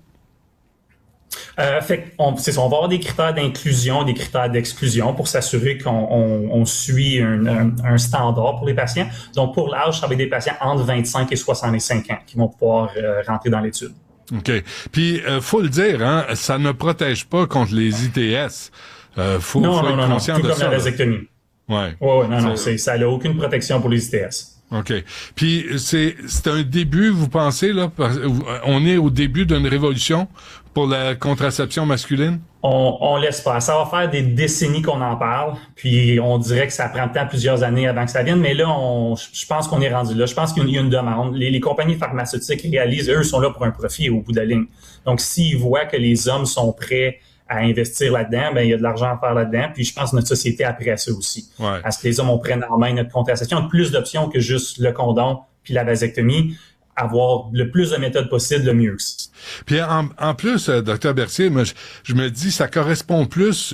Fait on va avoir des critères d'inclusion, des critères d'exclusion pour s'assurer qu'on suit un standard pour les patients. Donc, pour l'âge, ça va être des patients entre 25 et 65 ans qui vont pouvoir rentrer dans l'étude. OK. Puis, faut le dire, hein, ça ne protège pas contre les ITS. Faut être conscient de ça. Tout comme la vasectomie. Ouais. Non, ça n'a aucune protection pour les ITS. OK. Puis, c'est un début, vous pensez, là? On est au début d'une révolution pour la contraception masculine? On l'espère. Ça va faire des décennies qu'on en parle, puis on dirait que ça prend plusieurs années avant que ça vienne, mais là, je pense qu'on est rendu là. Je pense qu'il y a une demande. Les compagnies pharmaceutiques réalisent, eux, sont là pour un profit au bout de la ligne. Donc, s'ils voient que les hommes sont prêts à investir là-dedans, ben il y a de l'argent à faire là-dedans. Puis je pense que notre société après ça aussi. Ouais. À ce que les hommes prennent en main notre contraception, plus d'options que juste le condom puis la vasectomie. Avoir le plus de méthodes possibles, le mieux. Puis en plus, Dr Bercier, moi, je me dis ça correspond plus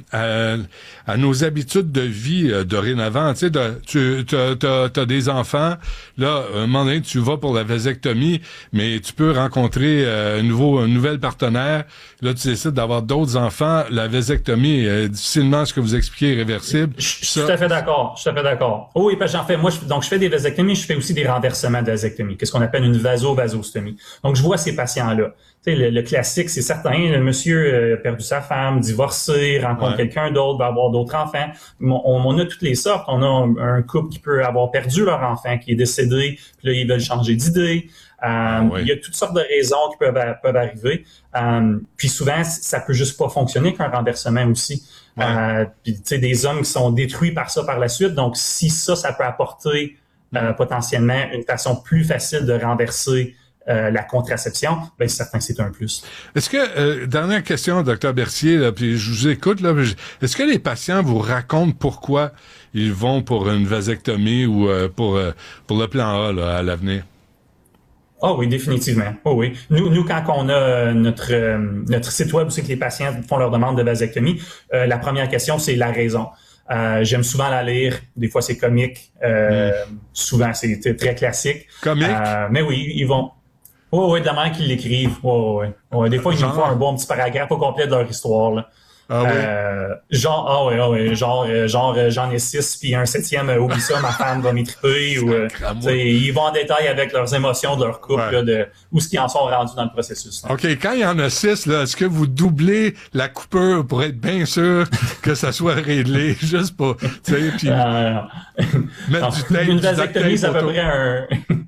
à nos habitudes de vie dorénavant. Tu sais, t'as des enfants, là, à un moment donné, tu vas pour la vasectomie, mais tu peux rencontrer un nouvel partenaire. Là, tu décides d'avoir d'autres enfants. La vasectomie est difficilement, ce que vous expliquez, irréversible. Je suis tout à fait d'accord. Oh, oui, parce que j'en fais, je fais des vasectomies, je fais aussi des renversements de vasectomie. Qu'est-ce qu'on appelle une vasostomie. Donc, je vois ces patients-là. Tu sais, le classique, c'est certain. Le monsieur a perdu sa femme, divorcé, rencontre quelqu'un d'autre, va avoir d'autres enfants. On a toutes les sortes. On a un couple qui peut avoir perdu leur enfant, qui est décédé, puis là, ils veulent changer d'idée. Il y a toutes sortes de raisons qui peuvent arriver. Puis souvent, ça peut juste pas fonctionner qu'un renversement aussi. Puis, tu sais, des hommes qui sont détruits par ça par la suite. Donc, si ça peut apporter potentiellement une façon plus facile de renverser la contraception, ben c'est certain que c'est un plus. Est-ce que, dernière question, Dr Bercier, là, puis je vous écoute, là, est-ce que les patients vous racontent pourquoi ils vont pour une vasectomie ou pour le plan A là, à l'avenir? Ah oui, définitivement. Oh oui. Nous, quand on a notre site web où c'est que les patients font leur demande de vasectomie, la première question, c'est la raison. J'aime souvent la lire. Des fois, c'est comique. Souvent, c'est très classique. Comique? Mais oui, ils vont... Oui, de la manière qu'ils l'écrivent. Ouais. Des fois, ils nous font un bon petit paragraphe au complet de leur histoire, là. Genre, j'en ai 6, puis un 7e, oublie ça, ma femme va m'étriper, ou ils vont en détail avec leurs émotions de leur couple, là, de où ce qu'ils en sont rendus dans le processus. Là. OK, quand il y en a 6, là, est-ce que vous doublez la coupure pour être bien sûr que ça soit réglé, juste pour, tu sais, puis mettre du tape, une vasectomie, c'est à peu près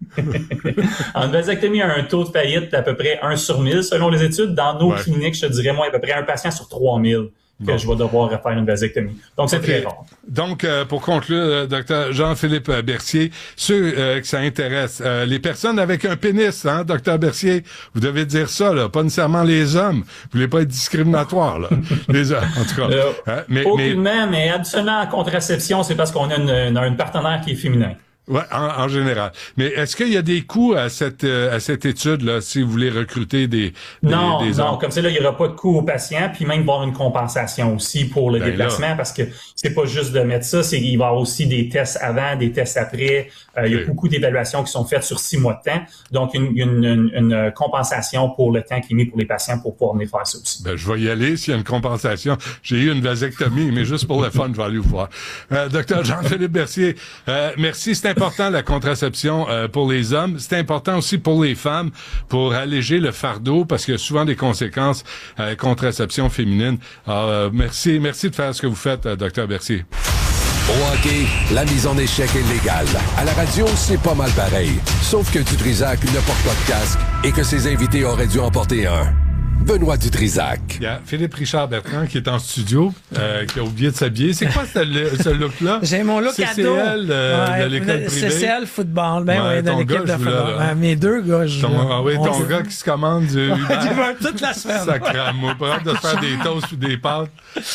une vasectomie a un taux de faillite d'à peu près 1 sur 1000 selon les études. Dans nos cliniques, je te dirais, moi, à peu près un patient sur 3000 que je vais devoir faire une vasectomie. Donc, c'est très rare. Donc, pour conclure, Dr Jean-Philippe Bercier, ceux que ça intéresse, les personnes avec un pénis, hein, Dr Bercier, vous devez dire ça, là, pas nécessairement les hommes. Vous voulez pas être discriminatoire, là. Les hommes, en tout cas. Aucunement, mais absolument en contraception, c'est parce qu'on a un partenaire qui est féminin. Ouais, en général. Mais est-ce qu'il y a des coûts à cette étude-là, si vous voulez recruter des Non, hommes? comme ça, là, il n'y aura pas de coût aux patients, puis même il va y avoir une compensation aussi pour le déplacement, parce que c'est pas juste de mettre ça, il va y avoir aussi des tests avant, des tests après. Il y a beaucoup d'évaluations qui sont faites sur 6 mois de temps. Donc, il y a une compensation pour le temps qui est mis pour les patients pour pouvoir venir faire ça aussi. Je vais y aller s'il y a une compensation. J'ai eu une vasectomie, mais juste pour le fun, je vais aller vous voir. Docteur Jean-Philippe Mercier, merci. C'est important, la contraception pour les hommes. C'est important aussi pour les femmes, pour alléger le fardeau, parce qu'il y a souvent des conséquences à la contraception féminine. Alors, merci de faire ce que vous faites, Docteur Mercier. Au hockey, la mise en échec est légale. À la radio, c'est pas mal pareil. Sauf que Dutrisac ne porte pas de casque et que ses invités auraient dû en porter un. Benoît Dutrisac. Il y a Philippe Richard Bertrand qui est en studio, qui a oublié de s'habiller. C'est quoi ce look-là? J'ai mon look CCL, ado. de l'école privée. CCL football, de l'équipe de football. Mes 2 gars, ton gars qui se commande du Uber. toute la semaine. Sacrément. Pour de faire des toasts ou des pâtes,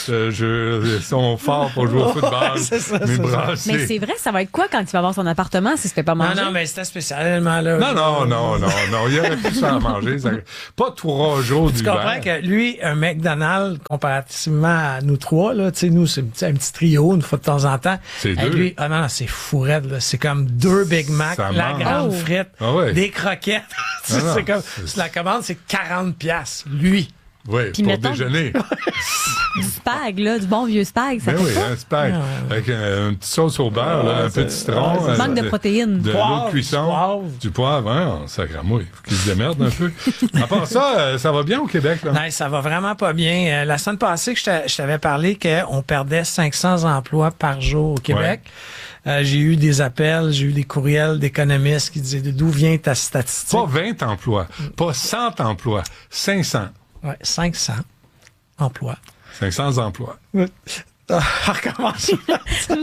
ils sont forts pour jouer au football. C'est ça. Mais c'est vrai, ça va être quoi quand il va avoir son appartement si c'était pas manger? Non, mais c'était spécialement là. Non. Il aurait pu se faire manger. Pas 3 jours. Tu comprends que lui, un McDonald's, comparativement à nous 3, là, tu sais, nous, c'est un petit trio, une fois de temps en temps. C'est 2. Lui, c'est fou raide, là. C'est comme 2 Big Mac, la grande frite, des croquettes. C'est comme, la commande, c'est 40$, lui. Oui, puis pour déjeuner. Du spag, là, du bon vieux spag, ça fait oui, un spag. Avec une petite sauce au beurre, là, un peu de citron. Manque de protéines. De l'eau de cuisson. Du poivre, sacramouille. Faut qu'il se démerde un peu. À part ça, ça va bien au Québec, là? Non, ça va vraiment pas bien. La semaine passée, je t'avais parlé qu'on perdait 500 emplois par jour au Québec. Ouais. J'ai eu des appels, j'ai eu des courriels d'économistes qui disaient d'où vient ta statistique. Pas 20 emplois, pas 100 emplois, 500. Oui, 500 emplois. 500 emplois. Recommence. Là,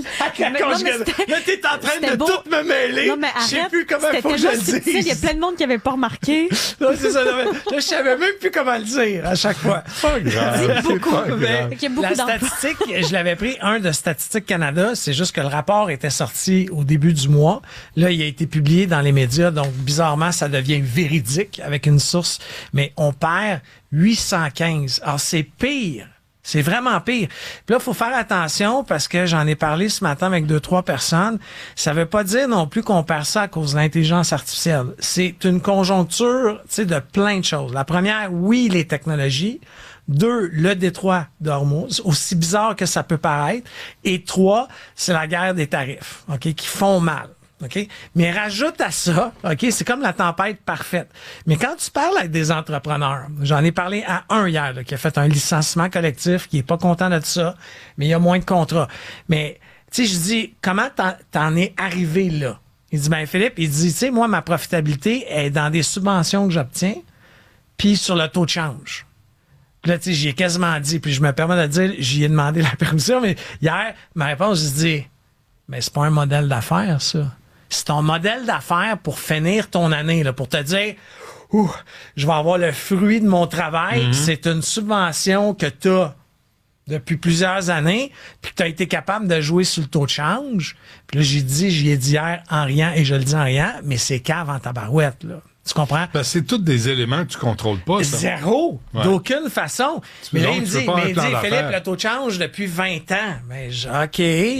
t'es en train de tout me mêler. Non, mais arrête. Je sais plus comment il faut que je le dise. Il y a plein de monde qui n'avait pas remarqué. Non, c'est ça. Là, je savais même plus comment le dire à chaque fois. Pas grave. C'est beaucoup. Il y a beaucoup la statistique, je l'avais pris, de Statistique Canada. C'est juste que le rapport était sorti au début du mois. Là, il a été publié dans les médias. Donc, bizarrement, ça devient véridique avec une source. Mais on perd 815. Alors, c'est pire. C'est vraiment pire. Puis là, il faut faire attention parce que j'en ai parlé ce matin avec 2-3 personnes. Ça veut pas dire non plus qu'on perd ça à cause de l'intelligence artificielle. C'est une conjoncture, de plein de choses. La première, oui, les technologies. 2, le détroit d'Ormuz, aussi bizarre que ça peut paraître. Et 3, c'est la guerre des tarifs, qui font mal. OK? Mais rajoute à ça, OK, c'est comme la tempête parfaite. Mais quand tu parles avec des entrepreneurs, j'en ai parlé à un hier, qui a fait un licenciement collectif, qui est pas content de ça, mais il y a moins de contrats. Mais, tu sais, je dis, comment t'en es arrivé là? Il dit, Philippe, tu sais, moi, ma profitabilité est dans des subventions que j'obtiens, puis sur le taux de change. Puis là, tu sais, j'y ai quasiment dit, puis je me permets de dire, j'y ai demandé la permission, mais hier, ma réponse, je dis, mais c'est pas un modèle d'affaires, ça. C'est ton modèle d'affaires pour finir ton année, là, pour te dire, je vais avoir le fruit de mon travail. C'est une subvention que tu as depuis plusieurs années, puis que tu as été capable de jouer sur le taux de change. Puis là, j'y ai dit hier en riant, et je le dis en riant, mais c'est cave en tabarouette, là. Tu comprends? Ben, c'est tous des éléments que tu contrôles pas, ça. Zéro! Ouais. D'aucune façon. Mais là, il me dit, Philippe, le taux de change depuis 20 ans. Mais OK,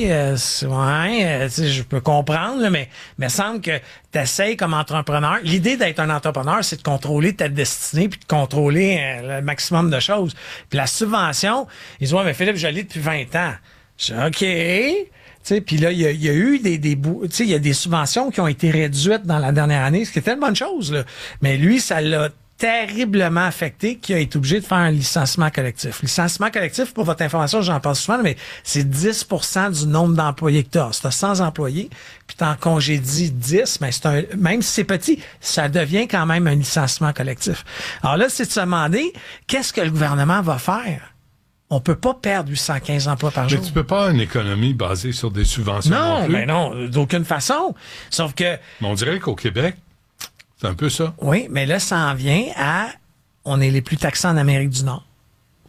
je peux comprendre, là, mais il me semble que tu essaies comme entrepreneur. L'idée d'être un entrepreneur, c'est de contrôler ta destinée puis de contrôler le maximum de choses. Puis la subvention, ils disent, mais Philippe, je l'ai depuis 20 ans. Je dis, OK. Puis là, il y a eu il y a des subventions qui ont été réduites dans la dernière année, ce qui était une bonne chose, là. Mais lui, ça l'a terriblement affecté qu'il a été obligé de faire un licenciement collectif. Licenciement collectif, pour votre information, j'en parle souvent, mais c'est 10% du nombre d'employés que tu as. Si tu as 100 employés, puis tu en congédies 10, mais même si c'est petit, ça devient quand même un licenciement collectif. Alors là, c'est de se demander, qu'est-ce que le gouvernement va faire? On peut pas perdre 815 emplois par jour. Mais tu peux pas avoir une économie basée sur des subventions non plus. Mais non, d'aucune façon. Sauf que... Mais on dirait qu'au Québec, c'est un peu ça. Oui, mais là, ça en vient à... On est les plus taxés en Amérique du Nord.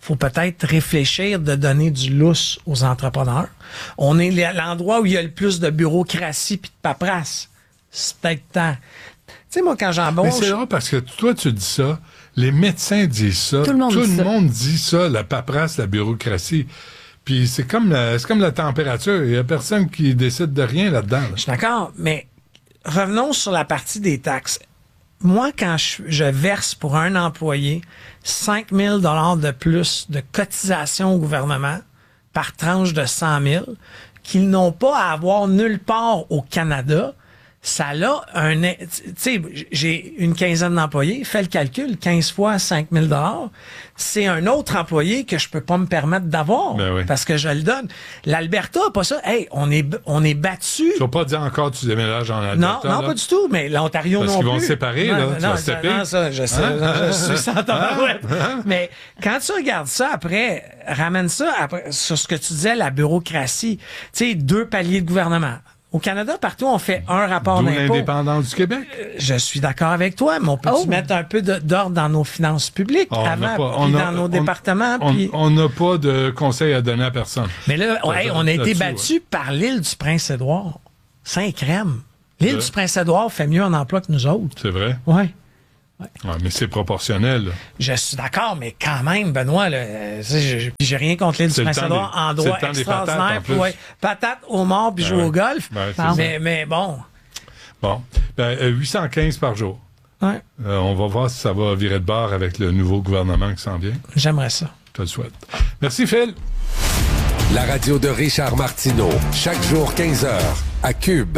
faut peut-être réfléchir de donner du lousse aux entrepreneurs. On est l'endroit où il y a le plus de bureaucratie puis de paperasse. C'est peut-être temps. Tu sais, moi, quand j'embauche... Mais c'est vrai parce que toi, tu dis ça, les médecins disent ça, tout le monde dit ça, la paperasse, la bureaucratie. Puis c'est comme la température. Il y a personne qui décide de rien là-dedans. Là. Je suis d'accord, mais revenons sur la partie des taxes. Moi, quand je verse pour un employé 5 000 $ de plus de cotisation au gouvernement par tranche de 100 000 qu'ils n'ont pas à avoir nulle part au Canada, ça a tu sais, j'ai une quinzaine d'employés, fais le calcul, 15 fois 5 000 $, c'est un autre employé que je peux pas me permettre d'avoir, parce que je le donne. L'Alberta a pas ça. Hey, on est battu. Tu vas pas dire encore que tu déménages en Alberta? Non, pas du tout, mais l'Ontario non plus. Parce qu'ils vont se séparer, là. Non, ça, je sais, je suis sans tabarouette. Mais quand tu regardes ça après, ramène ça après, sur ce que tu disais, la bureaucratie. Tu sais, 2 paliers de gouvernement. Au Canada, partout, on fait un rapport d'impôt. L'indépendance du Québec. Je suis d'accord avec toi, mais on peut-tu mettre un peu d'ordre dans nos finances publiques dans nos départements? On n'a pas de conseil à donner à personne. Mais là, on a été battu par l'île du Prince-Édouard. Saint-Crème. L'île du Prince-Édouard fait mieux en emploi que nous autres. C'est vrai? Oui. Ouais, mais c'est proportionnel. Là. Je suis d'accord, mais quand même, Benoît, j'ai rien contre l'île du Prince-Édouard en droit extraordinaire. Patates au mort puis jouer au golf. Mais bon. Bon. 815 par jour. Ouais. On va voir si ça va virer de bord avec le nouveau gouvernement qui s'en vient. J'aimerais ça. Je te le souhaite. Merci, Phil. La radio de Richard Martineau. Chaque jour, 15h, à Cube.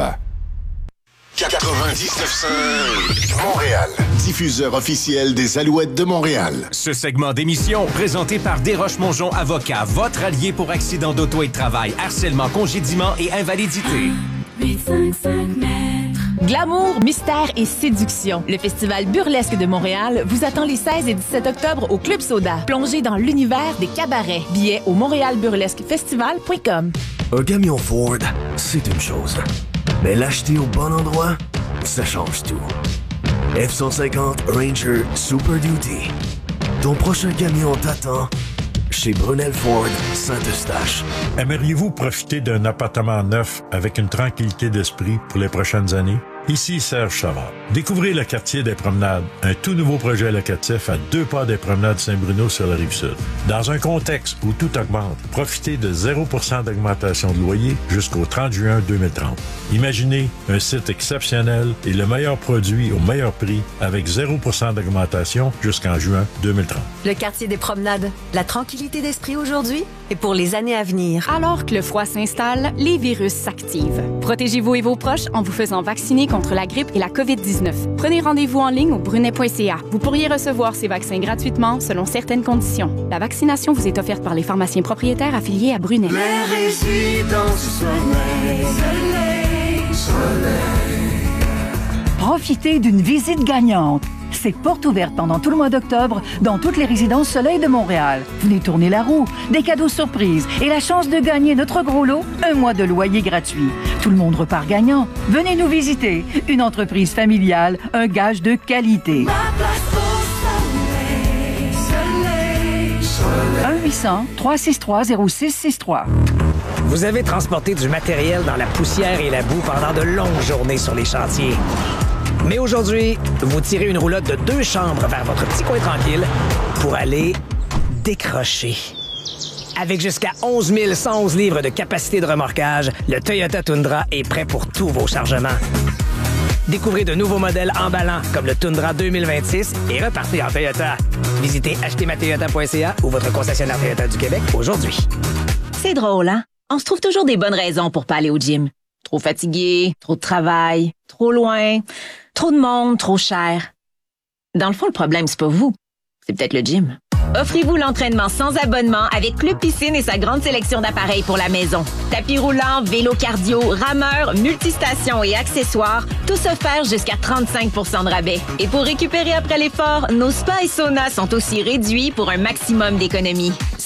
99.5 Montréal, diffuseur officiel des Alouettes de Montréal. Ce segment d'émission, présenté par Desroches-Mongeon Avocats, votre allié pour accidents d'auto et de travail, harcèlement, congédiement et invalidité. 855 mètres. Glamour, mystère et séduction. Le Festival burlesque de Montréal vous attend les 16 et 17 octobre au Club Soda. Plongez dans l'univers des cabarets. Billets au montréalburlesquefestival.com. Un camion Ford, c'est une chose. Mais l'acheter au bon endroit, ça change tout. F-150 Ranger Super Duty. Ton prochain camion t'attend chez Brunel Ford Saint-Eustache. Aimeriez-vous profiter d'un appartement neuf avec une tranquillité d'esprit pour les prochaines années? Ici Serge Savard. Découvrez le quartier des Promenades, un tout nouveau projet locatif à 2 pas des Promenades Saint-Bruno sur la Rive-Sud. Dans un contexte où tout augmente, profitez de 0% d'augmentation de loyer jusqu'au 30 juin 2030. Imaginez un site exceptionnel et le meilleur produit au meilleur prix avec 0% d'augmentation jusqu'en juin 2030. Le quartier des Promenades, la tranquillité d'esprit aujourd'hui et pour les années à venir. Alors que le froid s'installe, les virus s'activent. Protégez-vous et vos proches en vous faisant vacciner contre la grippe et la COVID-19. Prenez rendez-vous en ligne au brunet.ca. Vous pourriez recevoir ces vaccins gratuitement selon certaines conditions. La vaccination vous est offerte par les pharmaciens propriétaires affiliés à Brunet. Les résidences du soleil, soleil. Profitez d'une visite gagnante. C'est porte ouverte pendant tout le mois d'octobre dans toutes les résidences Soleil de Montréal. Venez tourner la roue, des cadeaux surprises et la chance de gagner notre gros lot, 1 mois de loyer gratuit. Tout le monde repart gagnant. Venez nous visiter. Une entreprise familiale, un gage de qualité. 1-800-363-0663. Vous avez transporté du matériel dans la poussière et la boue pendant de longues journées sur les chantiers. Mais aujourd'hui, vous tirez une roulotte de 2 chambres vers votre petit coin tranquille pour aller décrocher. Avec jusqu'à 11 111 livres de capacité de remorquage, le Toyota Tundra est prêt pour tous vos chargements. Découvrez de nouveaux modèles emballants comme le Tundra 2026 et repartez en Toyota. Visitez achetezmatoyota.ca ou votre concessionnaire Toyota du Québec aujourd'hui. C'est drôle, hein? On se trouve toujours des bonnes raisons pour pas aller au gym. Trop fatigué, trop de travail, trop loin, trop de monde, trop cher. Dans le fond, le problème, c'est pas vous. C'est peut-être le gym. Offrez-vous l'entraînement sans abonnement avec Club Piscine et sa grande sélection d'appareils pour la maison. Tapis roulant, vélo cardio, rameur, multistations et accessoires, tous offerts jusqu'à 35 % de rabais. Et pour récupérer après l'effort, nos spas et saunas sont aussi réduits pour un maximum d'économies.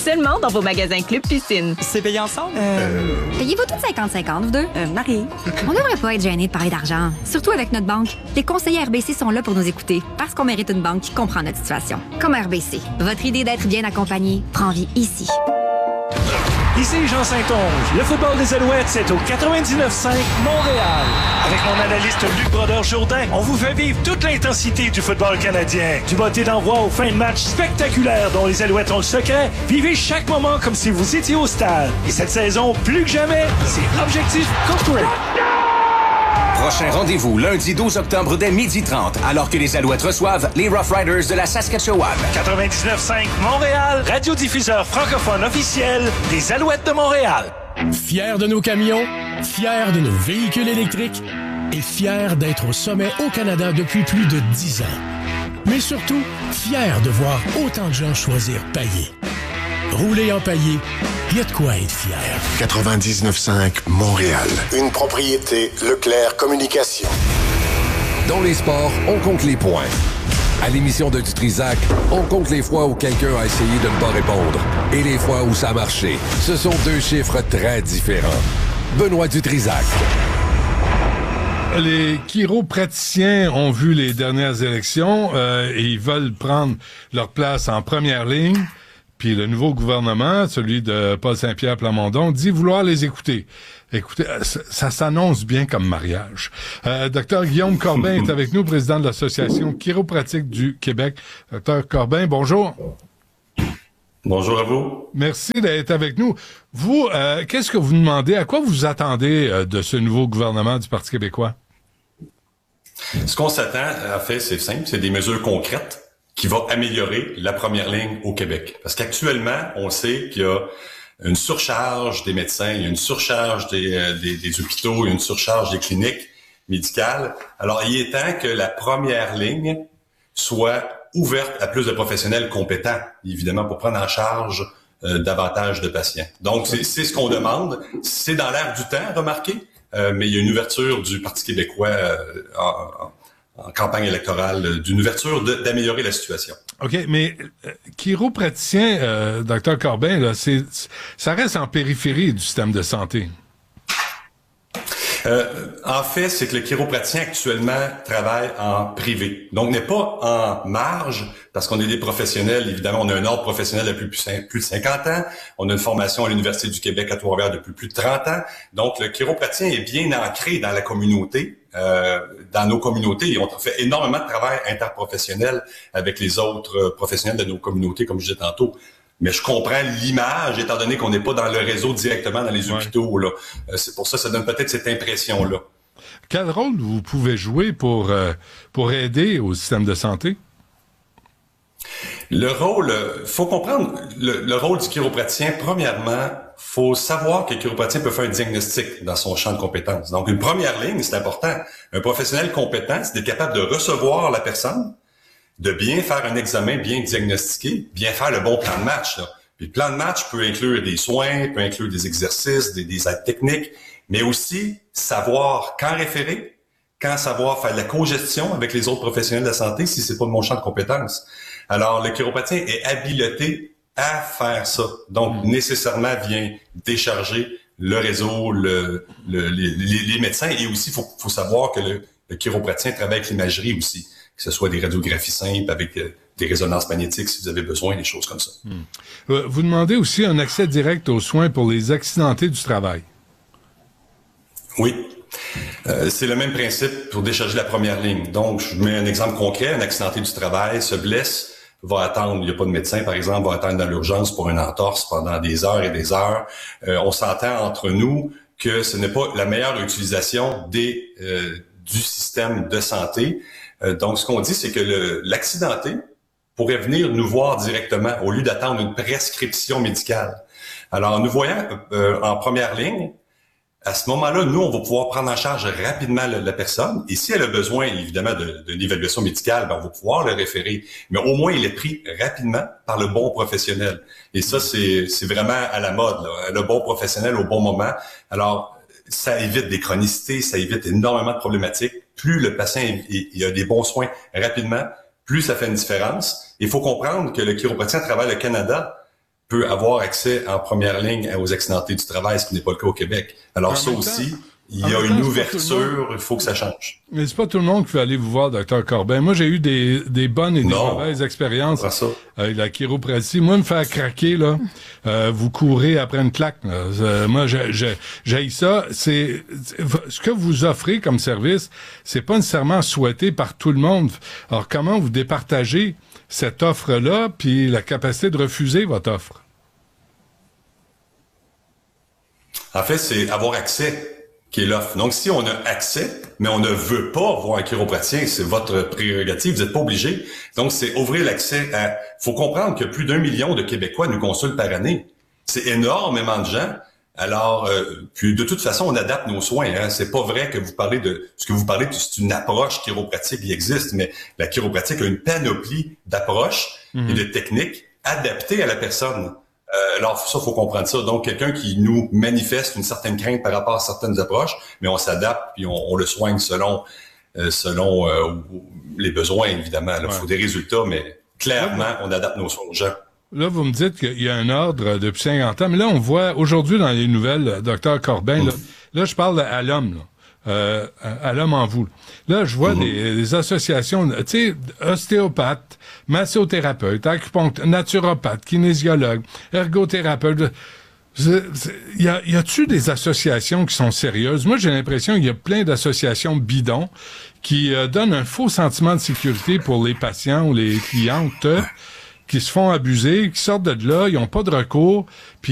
seulement dans vos magasins Club Piscine. C'est payé ensemble? Payez-vous tous 50-50, vous deux? Marie. On devrait pas être gêné de parler d'argent, surtout avec notre banque. Les conseillers RBC sont là pour nous écouter, parce qu'on mérite une banque qui comprend notre situation. Comme RBC, votre idée d'être bien accompagné prend vie ici. Ici Jean Saint-Onge. Le football des Alouettes, c'est au 99.5 Montréal. Avec mon analyste Luc Brodeur-Jourdain, on vous fait vivre toute l'intensité du football canadien. Du botté d'envoi aux fins de match spectaculaires dont les Alouettes ont le secret, vivez chaque moment comme si vous étiez au stade. Et cette saison, plus que jamais, c'est Objectif Corporate. Prochain rendez-vous lundi 12 octobre dès 12h30, alors que les Alouettes reçoivent les Rough Riders de la Saskatchewan. 99.5 Montréal, radiodiffuseur francophone officiel des Alouettes de Montréal. Fiers de nos camions, fiers de nos véhicules électriques et fiers d'être au sommet au Canada depuis plus de 10 ans. Mais surtout, fiers de voir autant de gens choisir Paillé. Rouler en Paillé, il y a de quoi être fier. 99.5 Montréal. Une propriété Leclerc Communication. Dans les sports, on compte les points. À l'émission de Dutrisac, on compte les fois où quelqu'un a essayé de ne pas répondre et les fois où ça a marché. Ce sont deux chiffres très différents. Benoît Dutrisac. Les chiropraticiens ont vu les dernières élections et ils veulent prendre leur place en première ligne. Puis le nouveau gouvernement, celui de Paul Saint-Pierre Plamondon, dit vouloir les écouter. Écoutez, ça s'annonce bien comme mariage. Docteur Guillaume Corbin est avec nous, président de l'Association chiropratique du Québec. Docteur Corbin, bonjour. Bonjour à vous. Merci d'être avec nous. Vous, qu'est-ce que vous demandez? À quoi vous attendez de ce nouveau gouvernement du Parti québécois? Ce qu'on s'attend, en fait, c'est simple, c'est des mesures concrètes qui vont améliorer la première ligne au Québec. Parce qu'actuellement, on sait qu'il y a une surcharge des médecins, il y a une surcharge des hôpitaux, il y a une surcharge des cliniques médicales. Alors, il est temps que la première ligne soit ouverte à plus de professionnels compétents, évidemment, pour prendre en charge davantage de patients. Donc, c'est ce qu'on demande. C'est dans l'air du temps, remarquez, mais il y a une ouverture du Parti québécois en campagne électorale, d'une ouverture d'améliorer la situation. OK, mais chiropraticien, Dr Corbin, là, ça reste en périphérie du système de santé. En fait, c'est que le chiropraticien actuellement travaille en privé. Donc, n'est pas en marge, parce qu'on est des professionnels, évidemment, on a un ordre professionnel depuis plus de 50 ans, on a une formation à l'Université du Québec à Trois-Rivières depuis plus de 30 ans. Donc, le chiropraticien est bien ancré dans la communauté, dans nos communautés, et on fait énormément de travail interprofessionnel avec les autres professionnels de nos communautés, comme je disais tantôt. Mais je comprends l'image, étant donné qu'on n'est pas dans le réseau directement dans les hôpitaux. Là. C'est pour ça que ça donne peut-être cette impression-là. Quel rôle vous pouvez jouer pour aider au système de santé? Le rôle, faut comprendre le rôle du chiropraticien. Premièrement, faut savoir que le chiropraticien peut faire un diagnostic dans son champ de compétences. Donc, une première ligne, c'est important. Un professionnel compétent, c'est d'être capable de recevoir la personne, de bien faire un examen, bien diagnostiquer, bien faire le bon plan de match. Là. Puis le plan de match peut inclure des soins, peut inclure des exercices, des aides techniques, mais aussi savoir quand référer, quand savoir faire de la cogestion avec les autres professionnels de la santé si c'est pas de mon champ de compétences. Alors, le chiropratien est habilité à faire ça. Donc, nécessairement, vient décharger le réseau, les médecins, et aussi, faut savoir que le chiropratien travaille avec l'imagerie aussi, que ce soit des radiographies simples avec des résonances magnétiques si vous avez besoin, des choses comme ça. Vous demandez aussi un accès direct aux soins pour les accidentés du travail. Oui. C'est le même principe pour décharger la première ligne. Donc, je mets un exemple concret. Un accidenté du travail se blesse, va attendre, il n'y a pas de médecin, par exemple, va attendre dans l'urgence pour une entorse pendant des heures et des heures. On s'entend entre nous que ce n'est pas la meilleure utilisation du système de santé. Donc, ce qu'on dit, c'est que l'accidenté pourrait venir nous voir directement au lieu d'attendre une prescription médicale. Alors, en nous voyant en première ligne, à ce moment-là, nous, on va pouvoir prendre en charge rapidement la personne. Et si elle a besoin, évidemment, d'une évaluation médicale, ben, on va pouvoir le référer. Mais au moins, il est pris rapidement par le bon professionnel. Et ça, c'est vraiment à la mode, là. Le bon professionnel au bon moment. Alors, ça évite des chronicités, ça évite énormément de problématiques. Plus le patient il a des bons soins rapidement, plus ça fait une différence. Il faut comprendre que le chiropraticien à travers le Canada peut avoir accès en première ligne aux accidentés du travail, ce qui n'est pas le cas au Québec. Alors ça aussi, il y a une ouverture, il faut que ça change. Mais c'est pas tout le monde qui veut aller vous voir, Dr. Corbin. Moi, j'ai eu des bonnes et des mauvaises expériences avec la chiropratie. Moi, me faire craquer, là, vous courez après une claque. Moi, j'haïs ça. C'est ce que vous offrez comme service, c'est pas nécessairement souhaité par tout le monde. Alors, comment vous départagez cette offre-là, puis la capacité de refuser votre offre? En fait, c'est avoir accès qui est l'offre. Donc, si on a accès, mais on ne veut pas voir un chiropraticien, c'est votre prérogative, vous n'êtes pas obligé. Donc, c'est ouvrir l'accès à... faut comprendre que plus d'1 million de Québécois nous consultent par année. C'est énormément de gens. Alors, puis de toute façon, on adapte nos soins. Hein. C'est pas vrai que vous parlez de... Ce que vous parlez, c'est une approche chiropratique qui existe, mais la chiropratique a une panoplie d'approches et de techniques adaptées à la personne. Alors, ça, faut comprendre ça. Donc, quelqu'un qui nous manifeste une certaine crainte par rapport à certaines approches, mais on s'adapte puis on le soigne selon les besoins, évidemment. Il faut des résultats, mais clairement, on adapte nos soins aux gens. Là, vous me dites qu'il y a un ordre depuis 50 ans, mais là, on voit aujourd'hui dans les nouvelles, Dr. Corbin, là, je parle à l'homme, là. À l'homme en vous. Là, je vois des associations, tu sais, ostéopathes, massothérapeutes, acupuncteurs, naturopathes, kinésiologues, ergothérapeutes. Y a-tu des associations qui sont sérieuses? Moi, j'ai l'impression qu'il y a plein d'associations bidons qui donnent un faux sentiment de sécurité pour les patients ou les clientes qui se font abuser, qui sortent de là, ils n'ont pas de recours, puis